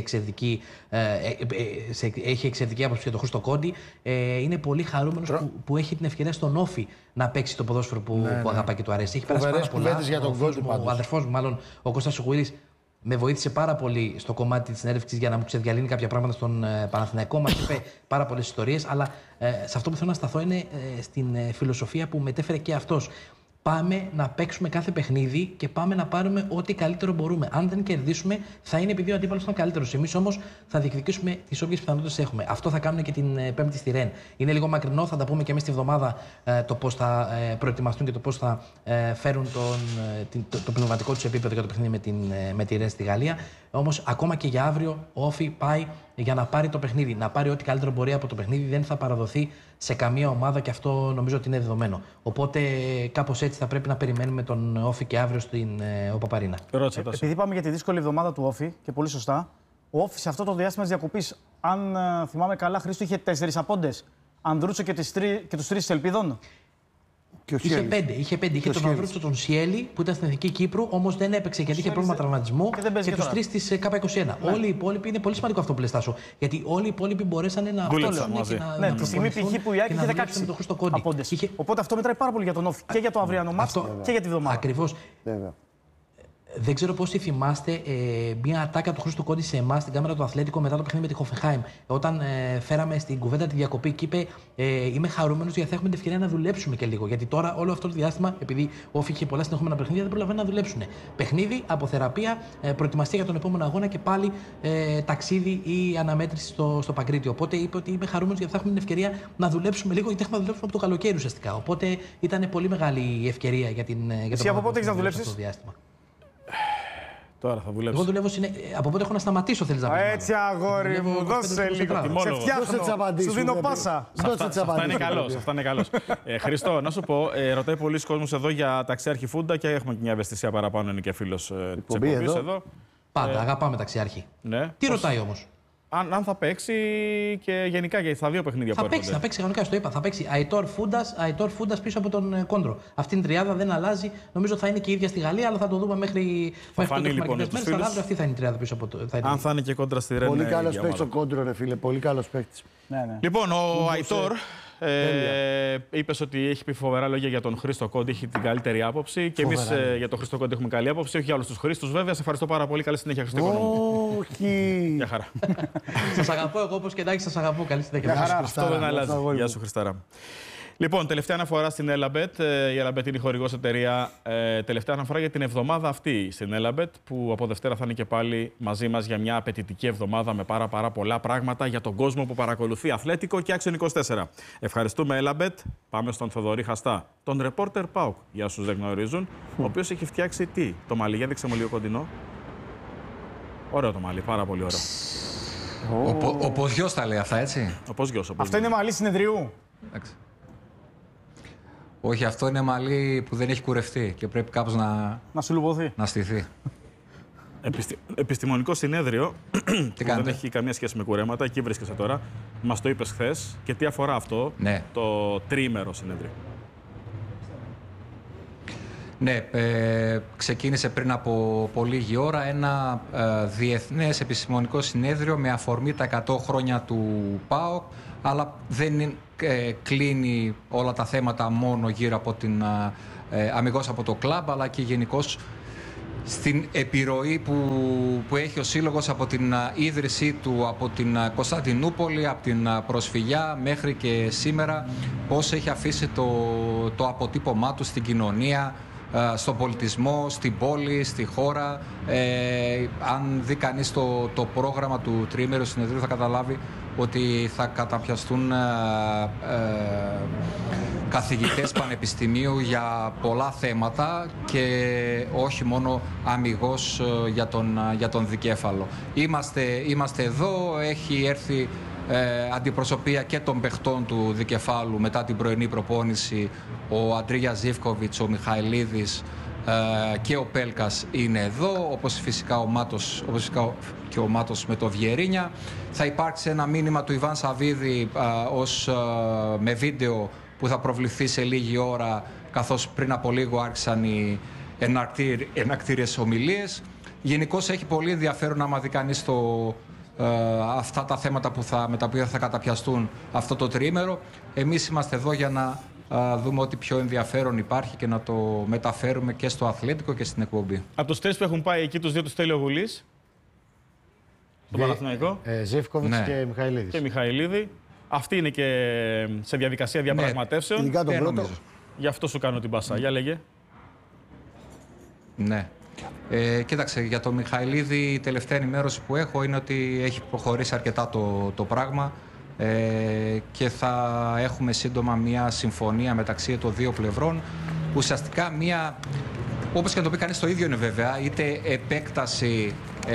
[SPEAKER 2] εξαιρετική άποψη για τον Χρήστο Κόντι, είναι πολύ χαρούμενος που έχει την ευκαιρία στον Όφη να παίξει το ποδόσφαιρο που αγαπά και του αρέσει. Έχει περάσει πάρα πολλά.
[SPEAKER 5] Για τον
[SPEAKER 2] ο αδερφός μου, μάλλον ο Κώστας Σουκουίδης, με βοήθησε πάρα πολύ στο κομμάτι της συνέντευξης για να μου ξεδιαλύνει κάποια πράγματα στον Παναθηναϊκό. Μας είπε πάρα πολλές ιστορίες, αλλά σε αυτό που θέλω να σταθώ είναι στην φιλοσοφία που μετέφερε και αυτός. Πάμε να παίξουμε κάθε παιχνίδι και πάμε να πάρουμε ό,τι καλύτερο μπορούμε. Αν δεν κερδίσουμε, θα είναι επειδή ο αντίπαλος ήταν καλύτερος. Εμείς όμως θα διεκδικήσουμε τις όποιες πιθανότητες έχουμε. Αυτό θα κάνουμε και την Πέμπτη στη Ρεν. Είναι λίγο μακρινό, θα τα πούμε και εμείς τη βδομάδα το πώς θα προετοιμαστούν και το πώς θα φέρουν το πνευματικό τους επίπεδο για το παιχνίδι με τη Ρεν στη Γαλλία. Όμως ακόμα και για αύριο ο Όφη πάει για να πάρει το παιχνίδι, να πάρει ό,τι καλύτερο μπορεί από το παιχνίδι. Δεν θα παραδοθεί σε καμία ομάδα και αυτό νομίζω ότι είναι δεδομένο. Οπότε κάπως έτσι θα πρέπει να περιμένουμε τον Όφη και αύριο στην Οπαπαρίνα.
[SPEAKER 3] Επειδή πάμε για τη δύσκολη εβδομάδα του Όφη και πολύ σωστά, ο Όφη σε αυτό το διάστημα της διακοπής, αν θυμάμαι καλά, Χρήστο, είχε 4 απόντες. Ανδρούτσο και τους 3 Ελπίδων.
[SPEAKER 2] Είχε 5. Είχε τον Ανδρούτσο, τον Σιέλη που ήταν στην Εθνική Κύπρου, όμως δεν έπαιξε γιατί είχε πρόβλημα τραυματισμού και τους 3 της K21. Ναι. Όλοι οι υπόλοιποι, είναι πολύ σημαντικό αυτό που λες, Τάσο. Γιατί όλοι οι υπόλοιποι μπορέσανε να
[SPEAKER 3] δουλέψουν. Ναι, τη στιγμή π.χ. που η Άκη είχε 16 απόντες. Οπότε αυτό μετράει πάρα πολύ για τον Όφη και για το αυριανό μάτς και για τη βδομάδα.
[SPEAKER 2] Ακριβώς. Δεν ξέρω πώς θυμάστε μια ατάκα του Χρήστου Κόντι σε εμάς στην κάμερα του Αθλέτικο μετά το παιχνίδι με τη Χοφενχάιμ. Όταν φέραμε στην κουβέντα τη διακοπή και είπε: είμαι χαρούμενος γιατί θα έχουμε την ευκαιρία να δουλέψουμε και λίγο. Γιατί τώρα όλο αυτό το διάστημα, επειδή ο Όφη είχε πολλά συνεχόμενα παιχνίδια, δεν προλαβαίνουν να δουλέψουν. Παιχνίδι, αποθεραπεία, προετοιμαστία για τον επόμενο αγώνα και πάλι ταξίδι ή αναμέτρηση στο Παγκρίτιο. Οπότε είπε ότι είμαι χαρούμενος γιατί θα έχουμε την ευκαιρία να δουλέψουμε λίγο, γιατί έχουμε να δουλέψουμε από το καλοκαίρι ουσιαστικά. Οπότε ήταν πολύ μεγάλη η ευκαιρία για το
[SPEAKER 3] από πότε έχεις να δουλέψεις?
[SPEAKER 1] Τώρα θα δουλέψω.
[SPEAKER 2] Εγώ δουλεύω από πότε έχω να σταματήσω, θέλεις να πεις.
[SPEAKER 3] Έτσι, αγόρι μου, δώσε λίγο. Σε φτιάχνω, σου δίνω πάσα.
[SPEAKER 1] Αυτά είναι καλός. Χρήστο, να σου πω, ρωτάει πολλοί κόσμος εδώ για ταξιάρχη Φούντα και έχουμε και μια ευαισθησία παραπάνω, είναι και φίλος της εκπομπής εδώ.
[SPEAKER 2] Πάντα, αγαπάμε ταξιάρχη. Τι ρωτάει όμως?
[SPEAKER 1] Αν θα παίξει και γενικά για τα δύο παιχνίδια που έρχονται.
[SPEAKER 2] Θα παίξει κανονικά, στο είπα. Θα παίξει Αϊτόρ Φούντας πίσω από τον Κόντρο. Αυτή η τριάδα δεν αλλάζει. Νομίζω θα είναι και η ίδια στη Γαλλία, αλλά θα το δούμε μέχρι
[SPEAKER 1] το τέλος
[SPEAKER 2] της μέρες. Αλλά αυτή θα είναι η τριάδα πίσω από το.
[SPEAKER 1] Αν θα είναι και κόντρα στη Ρεν.
[SPEAKER 4] Πολύ καλός παίκτης ο Κόντρο, ρε φίλε. Πολύ καλός παίκτης.
[SPEAKER 1] Λοιπόν, ο Αϊτόρ. Είπες ότι έχει πει φοβερά λόγια για τον Χρήστο Κόντι, έχει την καλύτερη άποψη. Και εμείς για τον Χρήστο Κόντι έχουμε καλή άποψη. Όχι για όλους τους Χρήστους, βέβαια. Σε ευχαριστώ πάρα πολύ. Καλή συνέχεια, Χρήστο Κόντι.
[SPEAKER 4] Όχι.
[SPEAKER 1] Γεια χαρά.
[SPEAKER 2] Σας αγαπώ εγώ όπως και εντάξει, σας αγαπώ. Καλή συνέχεια.
[SPEAKER 1] Αυτό δεν αλλάζει. Γεια σου, Χριστάρα. Λοιπόν, τελευταία αναφορά στην Έλαμπετ. Η Έλαμπετ είναι η χορηγός εταιρεία. Τελευταία αναφορά για την εβδομάδα αυτή στην Έλαμπετ, που από Δευτέρα θα είναι και πάλι μαζί μας για μια απαιτητική εβδομάδα με πάρα πολλά πράγματα για τον κόσμο που παρακολουθεί Αθλέτικο και Άξιον 24. Ευχαριστούμε, Έλαμπετ. Πάμε στον Θοδωρή Χαστά, τον ρεπόρτερ ΠΑΟΚ, για όσους δεν γνωρίζουν, ο οποίος έχει φτιάξει τι? Το μαλλί, για δείξε μου λίγο κοντινό. Ωραίο το μαλλί, πάρα πολύ ωραίο.
[SPEAKER 6] Ο Ποζιός τα λέει αυτά, έτσι.
[SPEAKER 3] Αυτό είναι μαλλί συνεδριού.
[SPEAKER 6] Εντάξει. Όχι, αυτό είναι μαλλί που δεν έχει κουρευτεί και πρέπει κάπως να στηθεί.
[SPEAKER 1] Επιστημονικό συνέδριο
[SPEAKER 6] που
[SPEAKER 1] δεν έχει καμία σχέση με κουρέματα, εκεί βρίσκεσαι τώρα. Μας το είπες χθες. Και τι αφορά αυτό,
[SPEAKER 6] ναι,
[SPEAKER 1] το τριήμερο συνέδριο?
[SPEAKER 6] Ναι, ξεκίνησε πριν από πολύ λίγη ώρα ένα διεθνές επιστημονικό συνέδριο με αφορμή τα 100 χρόνια του ΠΑΟΚ, αλλά δεν κλείνει όλα τα θέματα μόνο γύρω από αμιγώς από το κλαμπ, αλλά και γενικώς στην επιρροή που έχει ο Σύλλογος από την ίδρυσή του, από την Κωνσταντινούπολη, από την προσφυγιά μέχρι και σήμερα, πώς έχει αφήσει το αποτύπωμά του στην κοινωνία, στον πολιτισμό, στην πόλη, στη χώρα. Αν δει κανείς το πρόγραμμα του τριήμερου συνεδρίου θα καταλάβει ότι θα καταπιαστούν καθηγητές πανεπιστημίου για πολλά θέματα και όχι μόνο αμιγώς για τον δικέφαλο. Είμαστε εδώ, έχει έρθει αντιπροσωπεία και των παιχτών του δικεφάλου μετά την πρωινή προπόνηση. Ο Αντρίγιας Ζίβκοβιτς, ο Μιχαηλίδης και ο Πέλκας είναι εδώ, όπως φυσικά ο Μάτος, και ο Μάτος με το Βιερίνια. Θα υπάρξει ένα μήνυμα του Ιβάν Σαββίδη με βίντεο που θα προβληθεί σε λίγη ώρα, καθώς πριν από λίγο άρχισαν οι εναρκτήριες ομιλίες. Γενικώς έχει πολύ ενδιαφέρον άμα δει κανείς αυτά τα θέματα με τα οποία θα καταπιαστούν αυτό το τριήμερο. Εμείς είμαστε εδώ για να δούμε ό,τι πιο ενδιαφέρον υπάρχει και να το μεταφέρουμε και στο αθλέτικο και στην εκπομπή.
[SPEAKER 1] Από τους τρεις που έχουν πάει εκεί, τους δύο τους θέλει ο Γουλής. Το Παναθηναϊκό.
[SPEAKER 5] Ζίβκοβιτς και Μιχαηλίδης.
[SPEAKER 1] Και Μιχαηλίδη. Αυτή είναι και σε διαδικασία διαπραγματεύσεων.
[SPEAKER 4] Ειδικά τον πρώτο.
[SPEAKER 1] Γι' αυτό σου κάνω την πάσα. Για λέγε.
[SPEAKER 6] Ναι. Κοίταξε, για τον Μιχαηλίδη η τελευταία ενημέρωση που έχω είναι ότι έχει προχωρήσει αρκετά το πράγμα και θα έχουμε σύντομα μια συμφωνία μεταξύ των δύο πλευρών. Ουσιαστικά μια, όπως και να το πει κανείς, το ίδιο είναι βέβαια, είτε επέκταση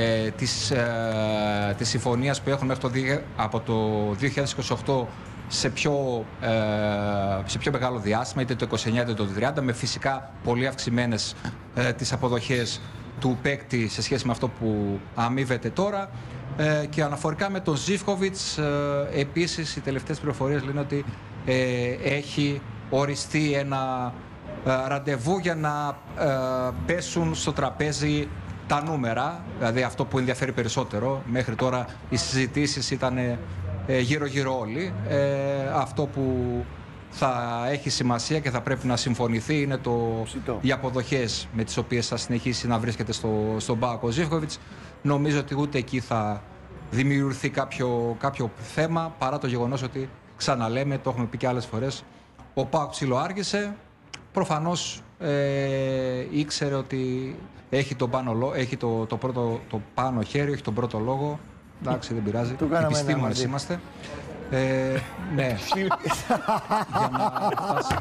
[SPEAKER 6] της συμφωνίας που έχουν από το 2028 σε πιο μεγάλο διάστημα, είτε το 29 είτε το 30, με φυσικά πολύ αυξημένες τις αποδοχές του παίκτη σε σχέση με αυτό που αμείβεται τώρα. Και αναφορικά με τον Ζίβκοβιτς, επίσης οι τελευταίες πληροφορίες λένε ότι έχει οριστεί ένα ραντεβού για να πέσουν στο τραπέζι τα νούμερα, δηλαδή αυτό που ενδιαφέρει περισσότερο. Μέχρι τώρα οι συζητήσεις ήταν γύρω-γύρω όλοι. Αυτό που θα έχει σημασία και θα πρέπει να συμφωνηθεί είναι οι αποδοχές με τις οποίες θα συνεχίσει να βρίσκεται στον ΠΑΟΚ ο Ζίβκοβιτς. Νομίζω ότι ούτε εκεί θα δημιουργηθεί κάποιο θέμα, παρά το γεγονός ότι, ξαναλέμε, το έχουμε πει και άλλες φορές, ο ΠΑΟΚ ψιλοάργησε. Προφανώς ήξερε ότι έχει το πάνω χέρι, έχει τον πρώτο λόγο. Εντάξει, δεν πειράζει. Επιστήμονες είμαστε. Ναι. Για να φτάσει.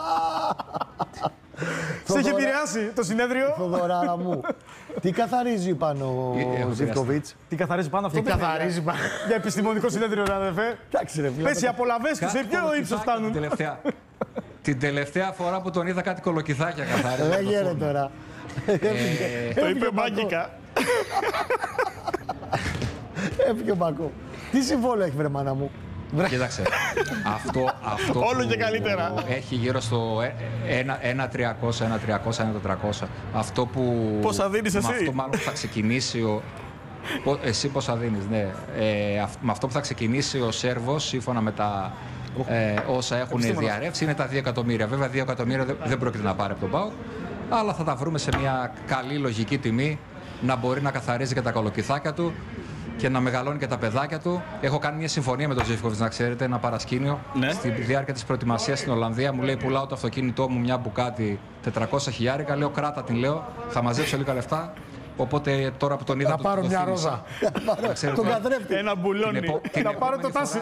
[SPEAKER 3] Σε έχει επηρεάσει το συνέδριο.
[SPEAKER 4] Θοδωρά μου. Τι καθαρίζει πάνω ο Ζίβκοβιτς?
[SPEAKER 3] Τι καθαρίζει πάνω αυτό?
[SPEAKER 5] Τι καθαρίζει πάνω?
[SPEAKER 3] Για επιστημονικό συνέδριο, ρε αδερφέ.
[SPEAKER 4] Εντάξει, ρε φίλε.
[SPEAKER 3] Πες οι απολαβές του, σε ποιο ύψος φτάνουν?
[SPEAKER 6] Την τελευταία φορά που τον είδα κάτι κολοκυθάκια καθάριζε.
[SPEAKER 4] Δεν γίνεται τώρα.
[SPEAKER 1] Το είπε μάγικα.
[SPEAKER 4] Έφυγε ο Μπακό. Τι συμβόλαιο έχει, βρε μάνα μου?
[SPEAKER 6] Κοίταξε, αυτό
[SPEAKER 1] όλο και καλύτερα.
[SPEAKER 6] Έχει γύρω στο 1.300, 1.400. Αυτό που...
[SPEAKER 1] Πόσα δίνεις εσύ?
[SPEAKER 6] Με αυτό μάλλον θα ξεκινήσει εσύ πόσα δίνεις, ναι. Με αυτό που θα ξεκινήσει ο Σέρβος, σύμφωνα με τα όσα έχουν διαρρεύσει, είναι τα 2 εκατομμύρια. Βέβαια, 2 εκατομμύρια δεν πρόκειται να πάρει από τον ΠΑΟΚ, αλλά θα τα βρούμε σε μια καλή λογική τιμή, να μπορεί να καθαρίζει και τα κολοκυθάκια του και να μεγαλώνει και τα παιδάκια του. Έχω κάνει μια συμφωνία με τον Ζίβκοβιτς, να ξέρετε, ένα παρασκήνιο.
[SPEAKER 1] Ναι.
[SPEAKER 6] Στη διάρκεια της προετοιμασίας στην Ολλανδία μου λέει: πουλάω το αυτοκίνητό μου, μια μπουκάτι 400 χιλιάρικα. Λέω: κράτα την, λέω, θα μαζέψω λίγα λεφτά. Οπότε τώρα που τον είδα.
[SPEAKER 5] Να πάρω μια ρόζα.
[SPEAKER 4] Τον καθρέφτη.
[SPEAKER 1] Ένα μπουλόνι.
[SPEAKER 3] Να πάρω το τάσι.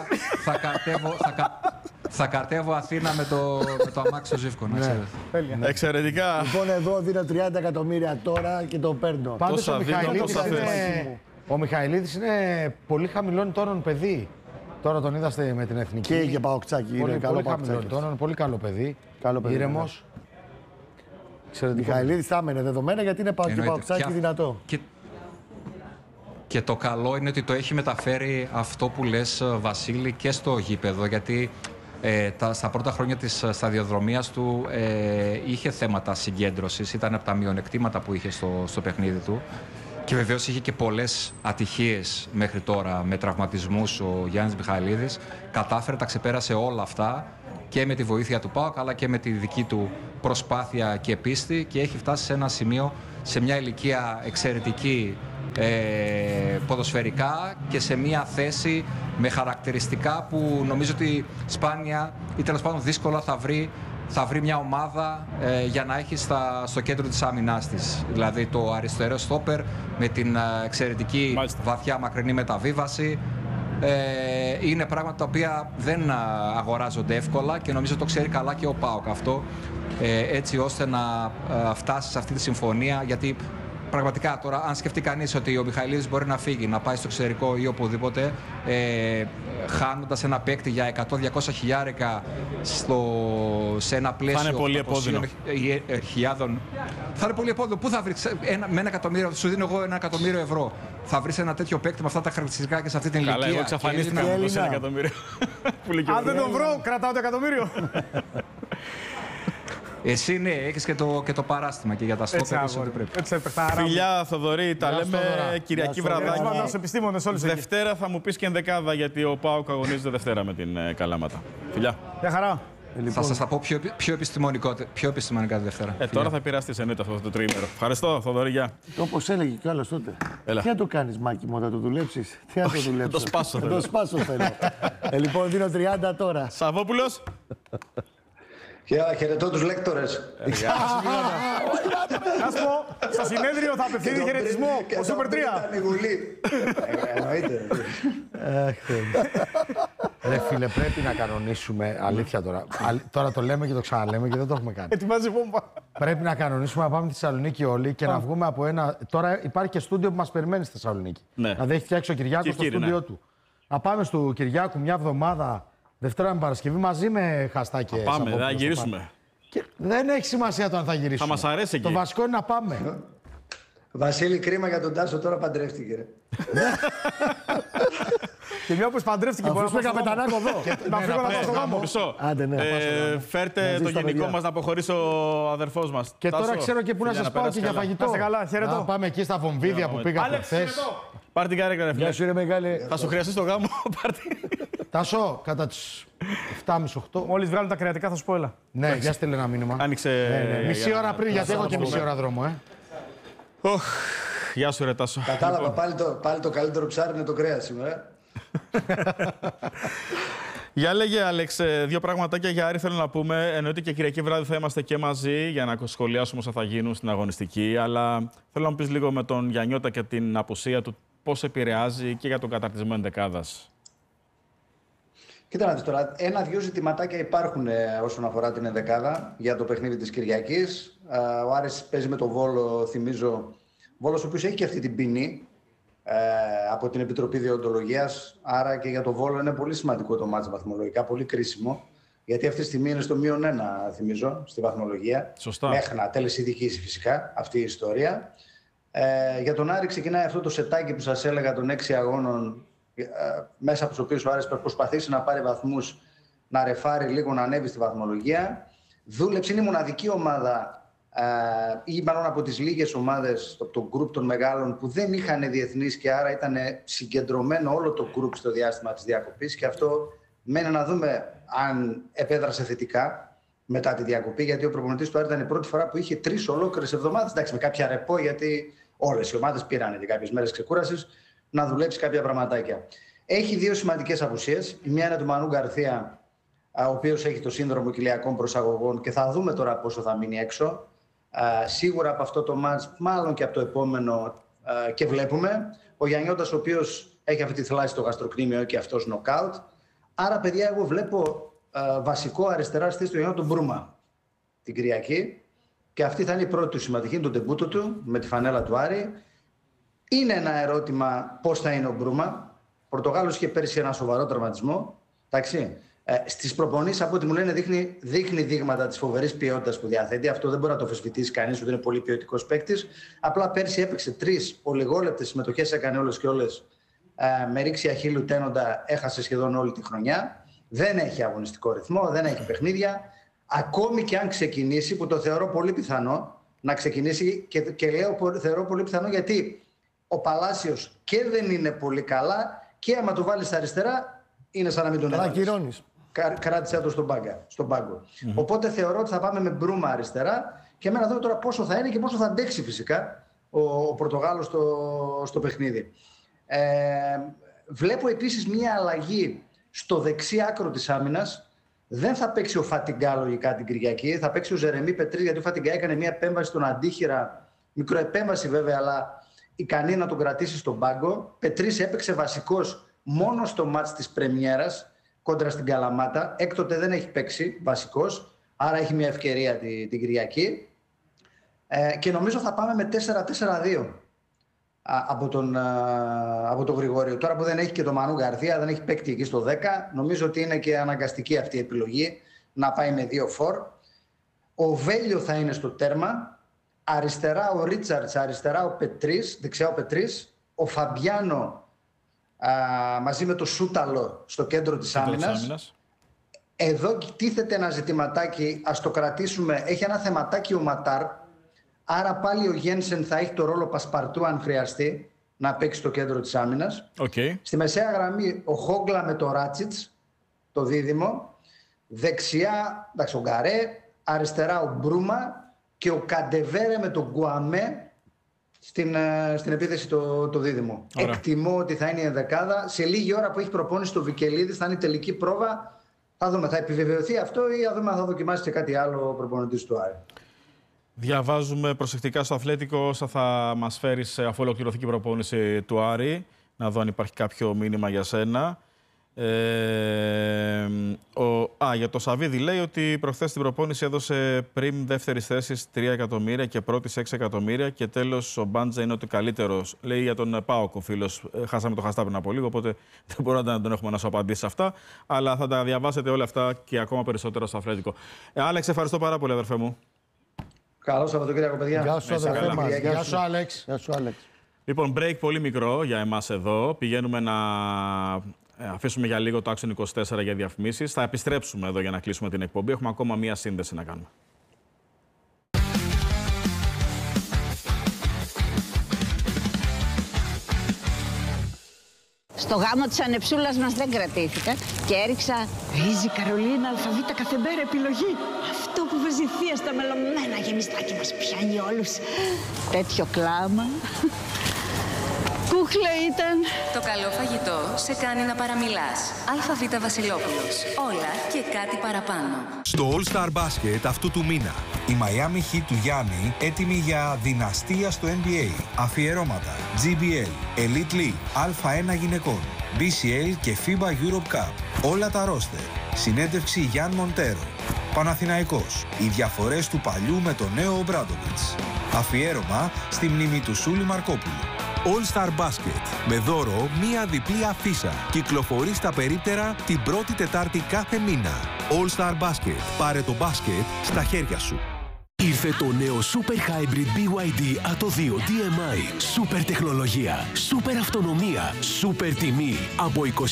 [SPEAKER 6] Θα κατέβω Αθήνα με το αμάξι του Ζίβκο, να ξέρετε.
[SPEAKER 1] Εξαιρετικά.
[SPEAKER 4] Λοιπόν, εδώ δίνω 30 εκατομμύρια τώρα και το παίρνω.
[SPEAKER 5] Πάντως ο Μιχαηλίδης είναι πολύ χαμηλών τόνων παιδί. Τώρα τον είδαστε με την εθνική.
[SPEAKER 4] Και είχε παοκτσάκι.
[SPEAKER 5] Πολύ χαμηλών τόνων, πολύ καλό παιδί. Ήρεμος.
[SPEAKER 4] Μιχαηλίδης θα έμενε δεδομένα γιατί είναι παοκτσάκι δυνατό.
[SPEAKER 6] Και το καλό είναι ότι το έχει μεταφέρει αυτό που λες, Βασίλη, και στο γήπεδο. Γιατί Στα πρώτα χρόνια της σταδιοδρομίας του είχε θέματα συγκέντρωσης, ήταν από τα μειονεκτήματα που είχε στο παιχνίδι του. Και βεβαίως είχε και πολλές ατυχίες μέχρι τώρα με τραυματισμούς ο Γιάννης Μιχαηλίδης. Κατάφερε, τα ξεπέρασε όλα αυτά και με τη βοήθεια του ΠΑΟΚ αλλά και με τη δική του προσπάθεια και πίστη και έχει φτάσει σε ένα σημείο, σε μια ηλικία εξαιρετική ποδοσφαιρικά και σε μια θέση με χαρακτηριστικά που νομίζω ότι σπάνια ή τέλος πάντων δύσκολα θα βρει μια ομάδα για να έχει στο κέντρο της άμυνάς της. Δηλαδή το αριστερό στόπερ με την εξαιρετική βαθιά μακρινή μεταβίβαση. Είναι πράγματα τα οποία δεν αγοράζονται εύκολα και νομίζω το ξέρει καλά και ο ΠΑΟΚ αυτό, έτσι ώστε να φτάσει σε αυτή τη συμφωνία, γιατί πραγματικά τώρα αν σκεφτεί κανείς ότι ο Μιχαηλίδης μπορεί να φύγει, να πάει στο εξωτερικό ή οπουδήποτε, χάνοντας ένα παίκτη για 100-200 χιλιάρικα σε ένα πλαίσιο...
[SPEAKER 1] Θα είναι πολύ επώδυνο.
[SPEAKER 6] Θα είναι πολύ επώδυνο. Πού θα βρεις με 1 εκατομμύριο, σου δίνω εγώ 1 εκατομμύριο ευρώ. Θα βρεις ένα τέτοιο παίκτη με αυτά τα χαρακτηριστικά και σε αυτή την ηλικία.
[SPEAKER 1] Καλά, εγώ εξαφανίστηκα με 1 εκατομμύριο.
[SPEAKER 3] Αν δεν τον βρω, κρατάω το εκατομμύριο.
[SPEAKER 6] Εσύ ναι, έχεις και το παράστημα και για τα στόπερ, ό,τι πρέπει.
[SPEAKER 1] Φιλιά, Θοδωρή, τα λέμε Κυριακή βραδάκι.
[SPEAKER 3] Δευτέρα
[SPEAKER 1] θα μου πεις και ενδεκάδα, γιατί ο ΠΑΟΚ αγωνίζεται Δευτέρα με την Καλάματα. Φιλιά.
[SPEAKER 3] Γεια χαρά.
[SPEAKER 6] Θα σας τα πω πιο επιστημονικά τη Δευτέρα.
[SPEAKER 1] Τώρα θα πειραστείς εννοείται αυτό το τρίμερο. Ευχαριστώ, Θοδωρή, γεια.
[SPEAKER 4] Όπως έλεγε κι άλλος τότε. Τι να το κάνεις, Μάκη μου, θα το δουλέψεις? Τι να το δουλέψεις?
[SPEAKER 1] Το σπάσω θέλω.
[SPEAKER 4] Το σπάσω θέλω. Λοιπόν, δίνω 30 τώρα.
[SPEAKER 1] Σαββόπουλος.
[SPEAKER 7] Χαιρετώ τους λέκτορες.
[SPEAKER 3] Να σου πω, στο συνέδριο θα απευθύνει χαιρετισμό ο Σούπερ 3.
[SPEAKER 7] Εννοείται.
[SPEAKER 5] Ρε φίλε, πρέπει να κανονίσουμε, αλήθεια τώρα. Τώρα το λέμε και το ξαναλέμε και δεν το έχουμε κάνει.
[SPEAKER 3] Ετοιμάζει βόμβα.
[SPEAKER 5] Πρέπει να κανονίσουμε να πάμε στη Θεσσαλονίκη όλοι και να βγούμε από ένα. Τώρα υπάρχει και στούντιο που μας περιμένει στη Θεσσαλονίκη. Δηλαδή έχει φτιάξει ο Κυριάκος το στούντιό του. Να πάμε στο Κυριάκου μια εβδομάδα. Δευτέρα με Παρασκευή μαζί με Χαστάκη.
[SPEAKER 1] Πάμε, θα γυρίσουμε.
[SPEAKER 5] Και δεν έχει σημασία το αν θα γυρίσουμε.
[SPEAKER 1] Θα μας αρέσει εκεί.
[SPEAKER 5] Το βασικό είναι να πάμε.
[SPEAKER 7] Βασίλη, κρίμα για τον Τάσο, τώρα παντρεύτηκε.
[SPEAKER 3] Και μια που παντρεύτηκε
[SPEAKER 5] μπορεί να πάει Πετανάκο εδώ.
[SPEAKER 3] Να φύγω να πάω στο γάμο.
[SPEAKER 1] Φέρτε το γενικό μας να αποχωρήσει ο αδερφός μας.
[SPEAKER 5] Και τώρα ξέρω και πού να σας πάω και για φαγητό. Να πάμε εκεί στα βομβίδια που πήγαμε χθες.
[SPEAKER 1] Πάρ' την κάρεκα, ρε φίλε.
[SPEAKER 4] Γεια σου, ρε μεγάλε.
[SPEAKER 1] Θα σου χρειαστεί το γάμο.
[SPEAKER 5] Τάσο, κατά τις 7.30-8.
[SPEAKER 3] Μόλις βγάλουν τα κρεατικά θα σου πω, έλα.
[SPEAKER 5] Ναι, για στείλε ένα μήνυμα.
[SPEAKER 1] Άνοιξε.
[SPEAKER 5] Μισή ώρα πριν, γιατί έχω και μισή ώρα δρόμο,
[SPEAKER 1] Γεια σου, ρε Τάσο.
[SPEAKER 7] Κατάλαβα, πάλι το καλύτερο ψάρι είναι το κρέας σήμερα.
[SPEAKER 1] Για λέγε, Άλεξ, 2 πραγματάκια για Άρη θέλω να πούμε. Εννοείται και Κυριακή βράδυ θα είμαστε και μαζί για να σχολιάσουμε όσα θα γίνουν στην αγωνιστική. Αλλά θέλω να μου πεις λίγο με τον Γιαννιώτα και την απουσία του πώς επηρεάζει και για τον καταρτισμό ενδεκάδας.
[SPEAKER 7] Κοίτα να δεις τώρα, 1-2 ζητηματάκια υπάρχουν όσον αφορά την ενδεκάδα για το παιχνίδι της Κυριακής. Ο Άρης παίζει με τον Βόλο, θυμίζω. Βόλος ο οποίος έχει και αυτή την ποινή από την Επιτροπή Διοντολογίας. Άρα και για τον Βόλο είναι πολύ σημαντικό το μάτς βαθμολογικά, πολύ κρίσιμο. Γιατί αυτή τη στιγμή είναι στο -1, θυμίζω, στη βαθμολογία.
[SPEAKER 1] Σωστά.
[SPEAKER 7] Μέχρι να τέλεση ειδικής φυσικά αυτή η ιστορία. Για τον Άρη ξεκινάει αυτό το σετάκι που σας έλεγα των 6 αγώνων, μέσα από τους οποίους ο Άρης προσπαθήσει να πάρει βαθμούς, να ρεφάρει λίγο, να ανέβει στη βαθμολογία. Δούλεψε, είναι η μοναδική ομάδα ή μάλλον από τις λίγες ομάδες από το γκρουπ των μεγάλων που δεν είχαν διεθνείς και άρα ήταν συγκεντρωμένο όλο το γκρουπ στο διάστημα της διακοπής, και αυτό μένει να δούμε αν επέδρασε θετικά μετά τη διακοπή, γιατί ο προπονητής του Άρη ήταν η πρώτη φορά που είχε 3 ολόκληρες εβδομάδες, εντάξει, με κάποια ρεπό, γιατί όλες οι ομάδες πήραν και κάποιες μέρες ξεκούρασης, να δουλέψει κάποια πραγματάκια. Έχει 2 σημαντικές απουσίες. Η μία είναι του Μανού Γκαρθία, ο οποίος έχει το σύνδρομο κοιλιακών προσαγωγών και θα δούμε τώρα πόσο θα μείνει έξω. Σίγουρα από αυτό το μάτς, μάλλον και από το επόμενο, και βλέπουμε. Ο Γιαννιώτας, ο οποίος έχει αυτή τη θλάση στο γαστροκνήμιο και αυτός νοκάουτ. Άρα, παιδιά, εγώ βλέπω βασικό αριστερά στη του Γιαννιώτα τον Μπρούμα την Κυριακή. Και αυτή θα είναι η πρώτη του συμμετοχή, το ντεμπούτο του με τη φανέλα του Άρη. Είναι ένα ερώτημα πώς θα είναι ο Μπρούμα. Ο Πορτογάλος είχε πέρσι ένα σοβαρό τραυματισμό. Εντάξει. Στις προπονήσεις, από ό,τι μου λένε, δείχνει δείγματα της φοβερής ποιότητας που διαθέτει. Αυτό δεν μπορεί να το αμφισβητήσει κανείς, ότι είναι πολύ ποιοτικός παίκτης. Απλά πέρσι έπαιξε 3 ολιγόλεπτες συμμετοχές, έκανε όλες και όλες. Με ρήξη αχύλλου τένοντα, έχασε σχεδόν όλη τη χρονιά. Δεν έχει αγωνιστικό ρυθμό, δεν έχει παιχνίδια. Ακόμη και αν ξεκινήσει, που το θεωρώ πολύ πιθανό να ξεκινήσει, και λέω θεωρώ πολύ πιθανό γιατί ο Παλάσιος και δεν είναι πολύ καλά και άμα το βάλεις στα αριστερά είναι σαν να μην τον έβαλες. Κράτησε το στον πάγκο. Οπότε θεωρώ ότι θα πάμε με Μπρούμα αριστερά και εμένα δω τώρα πόσο θα είναι και πόσο θα αντέξει φυσικά ο Πορτογάλος στο παιχνίδι. Βλέπω επίσης μια αλλαγή στο δεξί άκρο της άμυνας. Δεν θα παίξει ο Φατιγκά λογικά την Κυριακή, θα παίξει ο Ζερεμί Πετρίς, γιατί ο Φατιγκά έκανε μια επέμβαση στον αντίχειρα, μικροεπέμβαση βέβαια, αλλά ικανή να τον κρατήσει στον πάγκο. Πετρίς έπαιξε βασικός μόνο στο μάτς της πρεμιέρας κόντρα στην Καλαμάτα. Έκτοτε δεν έχει παίξει βασικός, άρα έχει μια ευκαιρία την Κυριακή. Και νομίζω θα πάμε με 4-4-2 από τον Γρηγόριο. Τώρα που δεν έχει και τον Μανού Γκαρθία, δεν έχει παίκτη εκεί στο 10, νομίζω ότι είναι και αναγκαστική αυτή η επιλογή να πάει με 2 φορ. Ο Βέλιο θα είναι στο τέρμα, αριστερά ο Ρίτσαρτς, αριστερά ο Πετρίς, δεξιά ο Πετρίς, ο Φαμπιάνο μαζί με το Σούταλο στο κέντρο της άμυνας. Εδώ τίθεται ένα ζητηματάκι, ας το κρατήσουμε, έχει ένα θεματάκι ο Ματάρ. Άρα πάλι ο Γένσεν θα έχει το ρόλο Πασπαρτού αν χρειαστεί να παίξει στο κέντρο της άμυνας. Στη μεσαία γραμμή ο Χόγκλα με το Ράτσιτς, το δίδυμο. Δεξιά ο Γκαρέ, αριστερά ο Μπρούμα και ο Καντεβέρε με τον Γκουαμέ στην επίθεση το δίδυμο. Εκτιμώ ότι θα είναι η ενδεκάδα. Σε λίγη ώρα που έχει προπόνηση το Βικελίδης θα είναι η τελική πρόβα. Θα δούμε, θα επιβεβαιωθεί αυτό ή θα δούμε αν θα δοκιμάσει και κάτι άλλο ο προπονητής του Άρη.
[SPEAKER 1] Διαβάζουμε προσεκτικά στο Αθλέτικο όσα θα μας φέρεις αφού ολοκληρωθεί η προπόνηση του Άρη. Να δω αν υπάρχει κάποιο μήνυμα για σένα. Για το Σαββίδη λέει ότι προχθές στην προπόνηση έδωσε πριν δεύτερης θέσης 3 εκατομμύρια και πρώτης 6 εκατομμύρια και τέλος ο Μπάντζα είναι ότι καλύτερος. Λέει για τον ΠΑΟΚ ο φίλος. Χάσαμε το Χαστά πριν από λίγο, οπότε δεν μπορούμε να τον έχουμε να σου απαντήσει σε αυτά. Αλλά θα τα διαβάσετε όλα αυτά και ακόμα περισσότερο στο Αθλέτικο. Άλεξ, ευχαριστώ πάρα πολύ, αδερφέ μου.
[SPEAKER 7] Καλό Σαββατοκύριακο, παιδιά.
[SPEAKER 5] Γεια σου, αδερφέ μας. Γεια σου, Άλεξ.
[SPEAKER 1] Λοιπόν, break πολύ μικρό για εμάς εδώ. Πηγαίνουμε να αφήσουμε για λίγο το Action 24 για διαφημίσεις. Θα επιστρέψουμε εδώ για να κλείσουμε την εκπομπή. Έχουμε ακόμα μία σύνδεση να κάνουμε.
[SPEAKER 8] Στο γάμο της ανεψούλας μας δεν κρατήθηκα και έριξα ρύζι Καρολίνα αλφαβήτα κάθε μέρα επιλογή. Αυτό που βάζει θεία στα μελωμένα γεμιστάκι μας πιάνει όλους. Τέτοιο κλάμα. Κούχλα ήταν.
[SPEAKER 9] Το καλό φαγητό σε κάνει να παραμιλάς. Αλφαβήτα Βασιλόπουλος. Όλα και κάτι παραπάνω.
[SPEAKER 10] Στο All Star Basket αυτού του μήνα, η Miami Heat του Γιάννη έτοιμη για δυναστεία στο NBA. Αφιερώματα GBL, Elite League, Α1 γυναικών, BCL και FIBA Europe Cup. Όλα τα ρόστερ. Συνέντευξη Γιάν Μοντέρο. Παναθηναϊκός. Οι διαφορές του παλιού με το νέο Ομπράντοβιτς. Αφιέρωμα στη μνήμη του Σούλη Μαρκόπουλου. All Star Basket. Με δώρο μία διπλή αφίσα. Κυκλοφορεί στα περίπτερα την πρώτη Τετάρτη κάθε μήνα. All Star Basket. Πάρε το μπάσκετ στα χέρια σου.
[SPEAKER 11] Ήρθε το νέο Super Hybrid BYD ATO 2 DMI. Super τεχνολογία, super αυτονομία, super τιμή. Από 26.990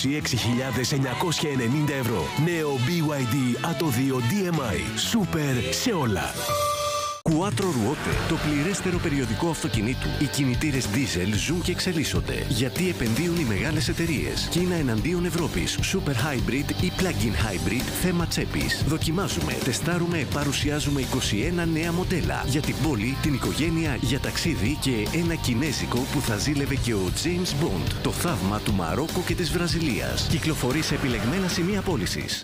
[SPEAKER 11] ευρώ. Νέο BYD ATO 2 DMI. Super σε όλα. Quattro Ruote, το πληρέστερο περιοδικό αυτοκινήτου. Οι κινητήρες diesel ζουν και εξελίσσονται. Γιατί επενδύουν οι μεγάλες εταιρείες. Κίνα εναντίον Ευρώπης. Super Hybrid ή Plug-in Hybrid, θέμα τσέπης. Δοκιμάζουμε, τεστάρουμε, παρουσιάζουμε 21 νέα μοντέλα. Για την πόλη, την οικογένεια, για ταξίδι και ένα κινέζικο που θα ζήλευε και ο James Bond. Το θαύμα του Μαρόκο και της Βραζιλίας. Κυκλοφορεί σε επιλεγμένα σημεία πώλησης.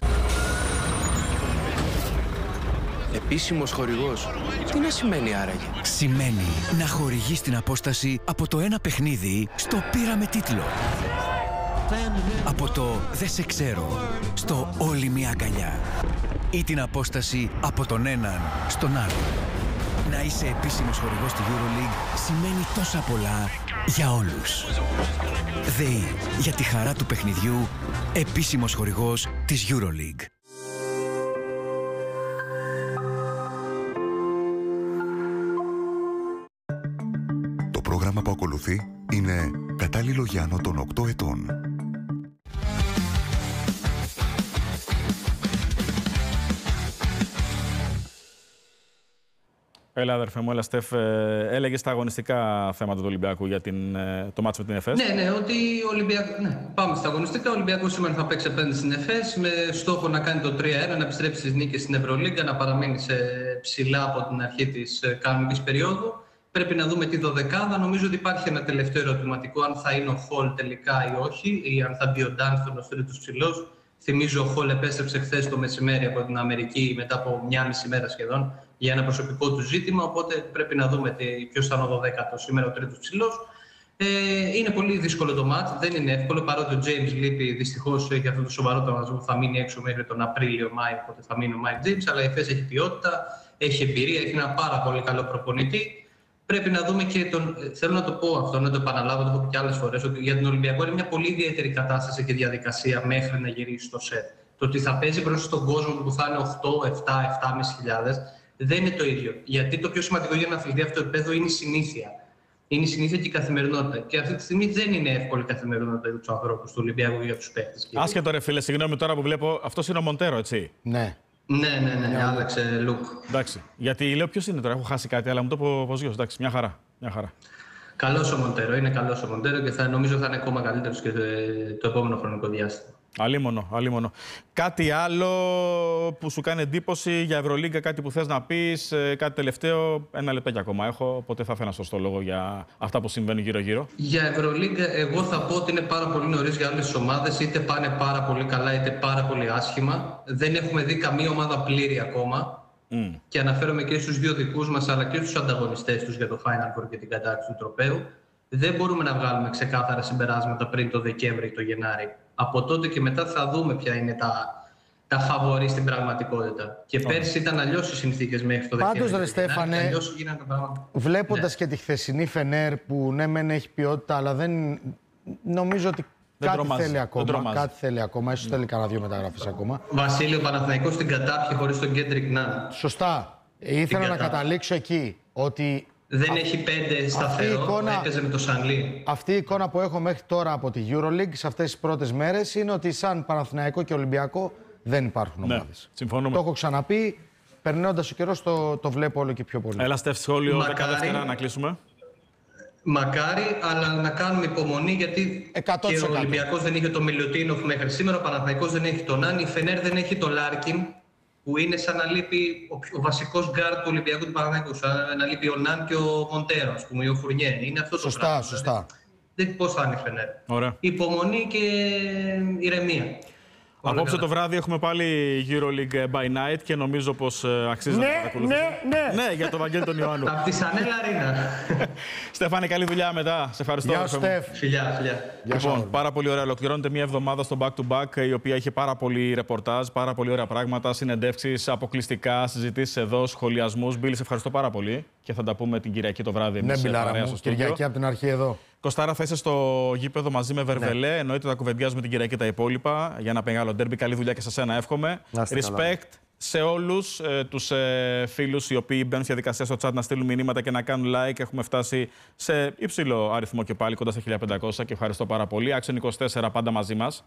[SPEAKER 12] Επίσημος χορηγός. Τι να σημαίνει άραγε?
[SPEAKER 11] Σημαίνει να χορηγείς την απόσταση από το ένα παιχνίδι στο πήραμε τίτλο. Από το «Δεν σε ξέρω» στο «Όλη μια αγκαλιά». Ή την απόσταση από τον έναν στον άλλο. Να είσαι επίσημος χορηγός του EuroLeague σημαίνει τόσα πολλά για όλους. ΔΕΗ, για τη χαρά του παιχνιδιού, επίσημος χορηγός της EuroLeague.
[SPEAKER 13] Το πρόγραμμα που ακολουθεί είναι κατάλληλο για άνω των 8 ετών.
[SPEAKER 1] Έλα, αδερφέ μου, έλα, Στεφ. Έλεγε στα αγωνιστικά θέματα του Ολυμπιακού για το μάτσο με την ΕΦΕΣ.
[SPEAKER 14] Ναι, ότι ο Ολυμπιακός. Ναι, πάμε στα αγωνιστικά. Ο Ολυμπιακός σήμερα θα παίξει απέναντι στην ΕΦΕΣ με στόχο να κάνει το 3-1, να επιστρέψει στις νίκες στην Ευρωλίγκα, να παραμείνει σε ψηλά από την αρχή της κανονικής περίοδου. Πρέπει να δούμε τη δωδεκάδα. Νομίζω ότι υπάρχει ένα τελευταίο ερωτηματικό, αν θα είναι ο Χολ τελικά ή όχι, ή αν θα μπει ο Ντάνστον ως τρίτος ψηλός. Θυμίζω, ο Χολ επέστρεψε χθες το μεσημέρι από την Αμερική μετά από μια μισή μέρα σχεδόν για ένα προσωπικό του ζήτημα. Οπότε πρέπει να δούμε ποιος θα είναι ο 12ος, σήμερα ο τρίτος ψηλός. Είναι πολύ δύσκολο το μάτς, δεν είναι εύκολο, παρότι ο James λείπει δυστυχώς για αυτό το σοβαρό τραυματισμό που θα μείνει έξω μέχρι τον Απρίλιο-Μάη. Οπότε θα μείνει ο Mike James. Αλλά η ΕΦΕΣ έχει ποιότητα, έχει εμπειρία, έχει ένα πάρα πολύ καλό προπονητή. Πρέπει να δούμε και θέλω να το πω αυτό, να το επαναλάβω, το έχω πει και άλλες φορές, ότι για τον Ολυμπιακό είναι μια πολύ ιδιαίτερη κατάσταση και διαδικασία μέχρι να γυρίσει στο σετ. Το ότι θα παίζει μπροστά στον κόσμο που θα είναι 8, 7, 7.500 δεν είναι το ίδιο. Γιατί το πιο σημαντικό για να αθλητή αυτό το επίπεδο είναι η συνήθεια. Είναι η συνήθεια και η καθημερινότητα. Και αυτή τη στιγμή δεν είναι εύκολη η καθημερινότητα για τους ανθρώπους του Ολυμπιακού και για τους παίκτες.
[SPEAKER 1] Άσχετο, ρε φίλε, συγγνώμη τώρα που βλέπω, αυτός είναι ο Μοντέρο, έτσι.
[SPEAKER 5] Ναι.
[SPEAKER 14] Ναι, άλλαξε look.
[SPEAKER 1] Εντάξει. Γιατί λέω ποιος είναι τώρα, έχω χάσει κάτι, αλλά μου το πω πως γιος. Εντάξει, μια χαρά.
[SPEAKER 14] Καλός ο Μοντέρο, είναι καλός ο Μοντέρο και νομίζω θα είναι ακόμα καλύτερος και το επόμενο χρονικό διάστημα.
[SPEAKER 1] Αλίμονο. Κάτι άλλο που σου κάνει εντύπωση για Ευρωλίγκα, κάτι που θες να πεις, κάτι τελευταίο? Ένα λεπτάκι ακόμα έχω, οπότε θα ήθελα να σωστό λόγο για αυτά που συμβαίνουν γύρω-γύρω.
[SPEAKER 14] Για Ευρωλίγκα, εγώ θα πω ότι είναι πάρα πολύ νωρίς για όλες τις ομάδες, είτε πάνε πάρα πολύ καλά είτε πάρα πολύ άσχημα. Δεν έχουμε δει καμία ομάδα πλήρη ακόμα. Και αναφέρομαι και στους δύο δικούς μας αλλά και στους ανταγωνιστές τους για το Final Four και την κατάρτιση του τροπαίου. Δεν μπορούμε να βγάλουμε ξεκάθαρα συμπεράσματα πριν το Δεκέμβρη ή το Γενάρη. Από τότε και μετά θα δούμε ποια είναι τα φαβορί στην πραγματικότητα. Και πέρσι ήταν αλλιώς οι συνθήκες μέχρι το Δεκέμβρη.
[SPEAKER 5] Πάντως, ρε Στέφανε, βλέποντας και τη χθεσινή Φενέρ που ναι μεν έχει ποιότητα, αλλά δεν νομίζω ότι κάτι θέλει ακόμα. Ίσως θέλει κανένα δύο μεταγραφές ακόμα.
[SPEAKER 14] Βασίλειο, Παναθηναϊκός την κατάπιε χωρίς τον Κέντρικ Ναν.
[SPEAKER 5] Σωστά. Ήθελα να καταλήξω εκεί ότι
[SPEAKER 14] δεν έχει 5 σταθερό, έπαιζε με το Σανλή.
[SPEAKER 5] Αυτή η εικόνα που έχω μέχρι τώρα από τη EuroLeague σε αυτές τις πρώτες μέρες είναι ότι σαν Παναθηναϊκό και Ολυμπιακό δεν υπάρχουν ομάδες.
[SPEAKER 1] Συμφωνούμε.
[SPEAKER 5] Το έχω ξαναπεί, περνώντας ο καιρός το βλέπω όλο και πιο πολύ.
[SPEAKER 1] Έλα, Στεφ, σχόλιο 10 δεύτερα να κλείσουμε.
[SPEAKER 14] Μακάρι, αλλά να κάνουμε υπομονή γιατί
[SPEAKER 5] 100%.
[SPEAKER 14] Και ο Ολυμπιακός δεν είχε το Μιλουτίνοφ μέχρι σήμερα, ο Παναθηναϊκός δεν έχει τον Νάνη, η Φενέρ δεν έχει τον Λάρκιν, που είναι σαν να λείπει ο βασικός γκάρ του Ολυμπιακού του Παναθηναϊκού, σαν να λείπει ο Νάν και ο Μοντέρο, ας πούμε, ή ο Φουρνιέ. Είναι αυτό το πράγμα.
[SPEAKER 5] Σωστά.
[SPEAKER 14] Πώς θα είναι η Φενέρ.
[SPEAKER 1] Ωραία.
[SPEAKER 14] Υπομονή και ηρεμία.
[SPEAKER 1] Απόψε το βράδυ έχουμε πάλι EuroLeague by night και νομίζω πως αξίζει να παρακολουθήσουμε. Ναι, για τον Βαγγέλη τον Ιωάννου.
[SPEAKER 14] Από τη Σανέλα Ρίνα.
[SPEAKER 1] Στέφανε, καλή δουλειά μετά. Σε ευχαριστώ.
[SPEAKER 5] Γεια Στεφ.
[SPEAKER 14] Φιλιά.
[SPEAKER 1] Λοιπόν, πάρα πολύ ωραία. Ολοκληρώνεται μια εβδομάδα στο back-to-back, η οποία είχε πάρα πολύ ρεπορτάζ, πάρα πολύ ωραία πράγματα, συνεντεύξεις, αποκλειστικά, συζητήσεις εδώ, σχολιασμούς. Μπίλη, σε ευχαριστώ πάρα πολύ και θα τα πούμε την Κυριακή το βράδυ.
[SPEAKER 5] Ναι, Μπιλάρα μου, Κυριακή από την αρχή εδώ.
[SPEAKER 1] Κωστάρα, θα είσαι στο γήπεδο μαζί με Βερβελέ. Ναι. Εννοείται θα κουβεντιάζουμε την Κυριακή τα υπόλοιπα για ένα μεγάλο ντέρμπι. Καλή δουλειά και σε σένα, εύχομαι. Respect σε όλους τους φίλους οι οποίοι μπαίνουν στη διαδικασία στο chat να στείλουν μηνύματα και να κάνουν like. Έχουμε φτάσει σε υψηλό αριθμό και πάλι, κοντά στα 1500 και ευχαριστώ πάρα πολύ. Action 24 πάντα μαζί μας.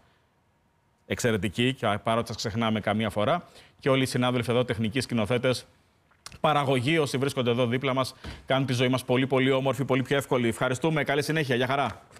[SPEAKER 1] Εξαιρετική και παρότι σας ξεχνάμε καμία φορά. Και όλοι οι συνάδελφοι εδώ, τεχνικοί σκηνοθέτες, παραγωγή, όσοι βρίσκονται εδώ δίπλα μας, κάνουν τη ζωή μας πολύ πολύ όμορφη, πολύ πιο εύκολη. Ευχαριστούμε. Καλή συνέχεια. Γεια χαρά.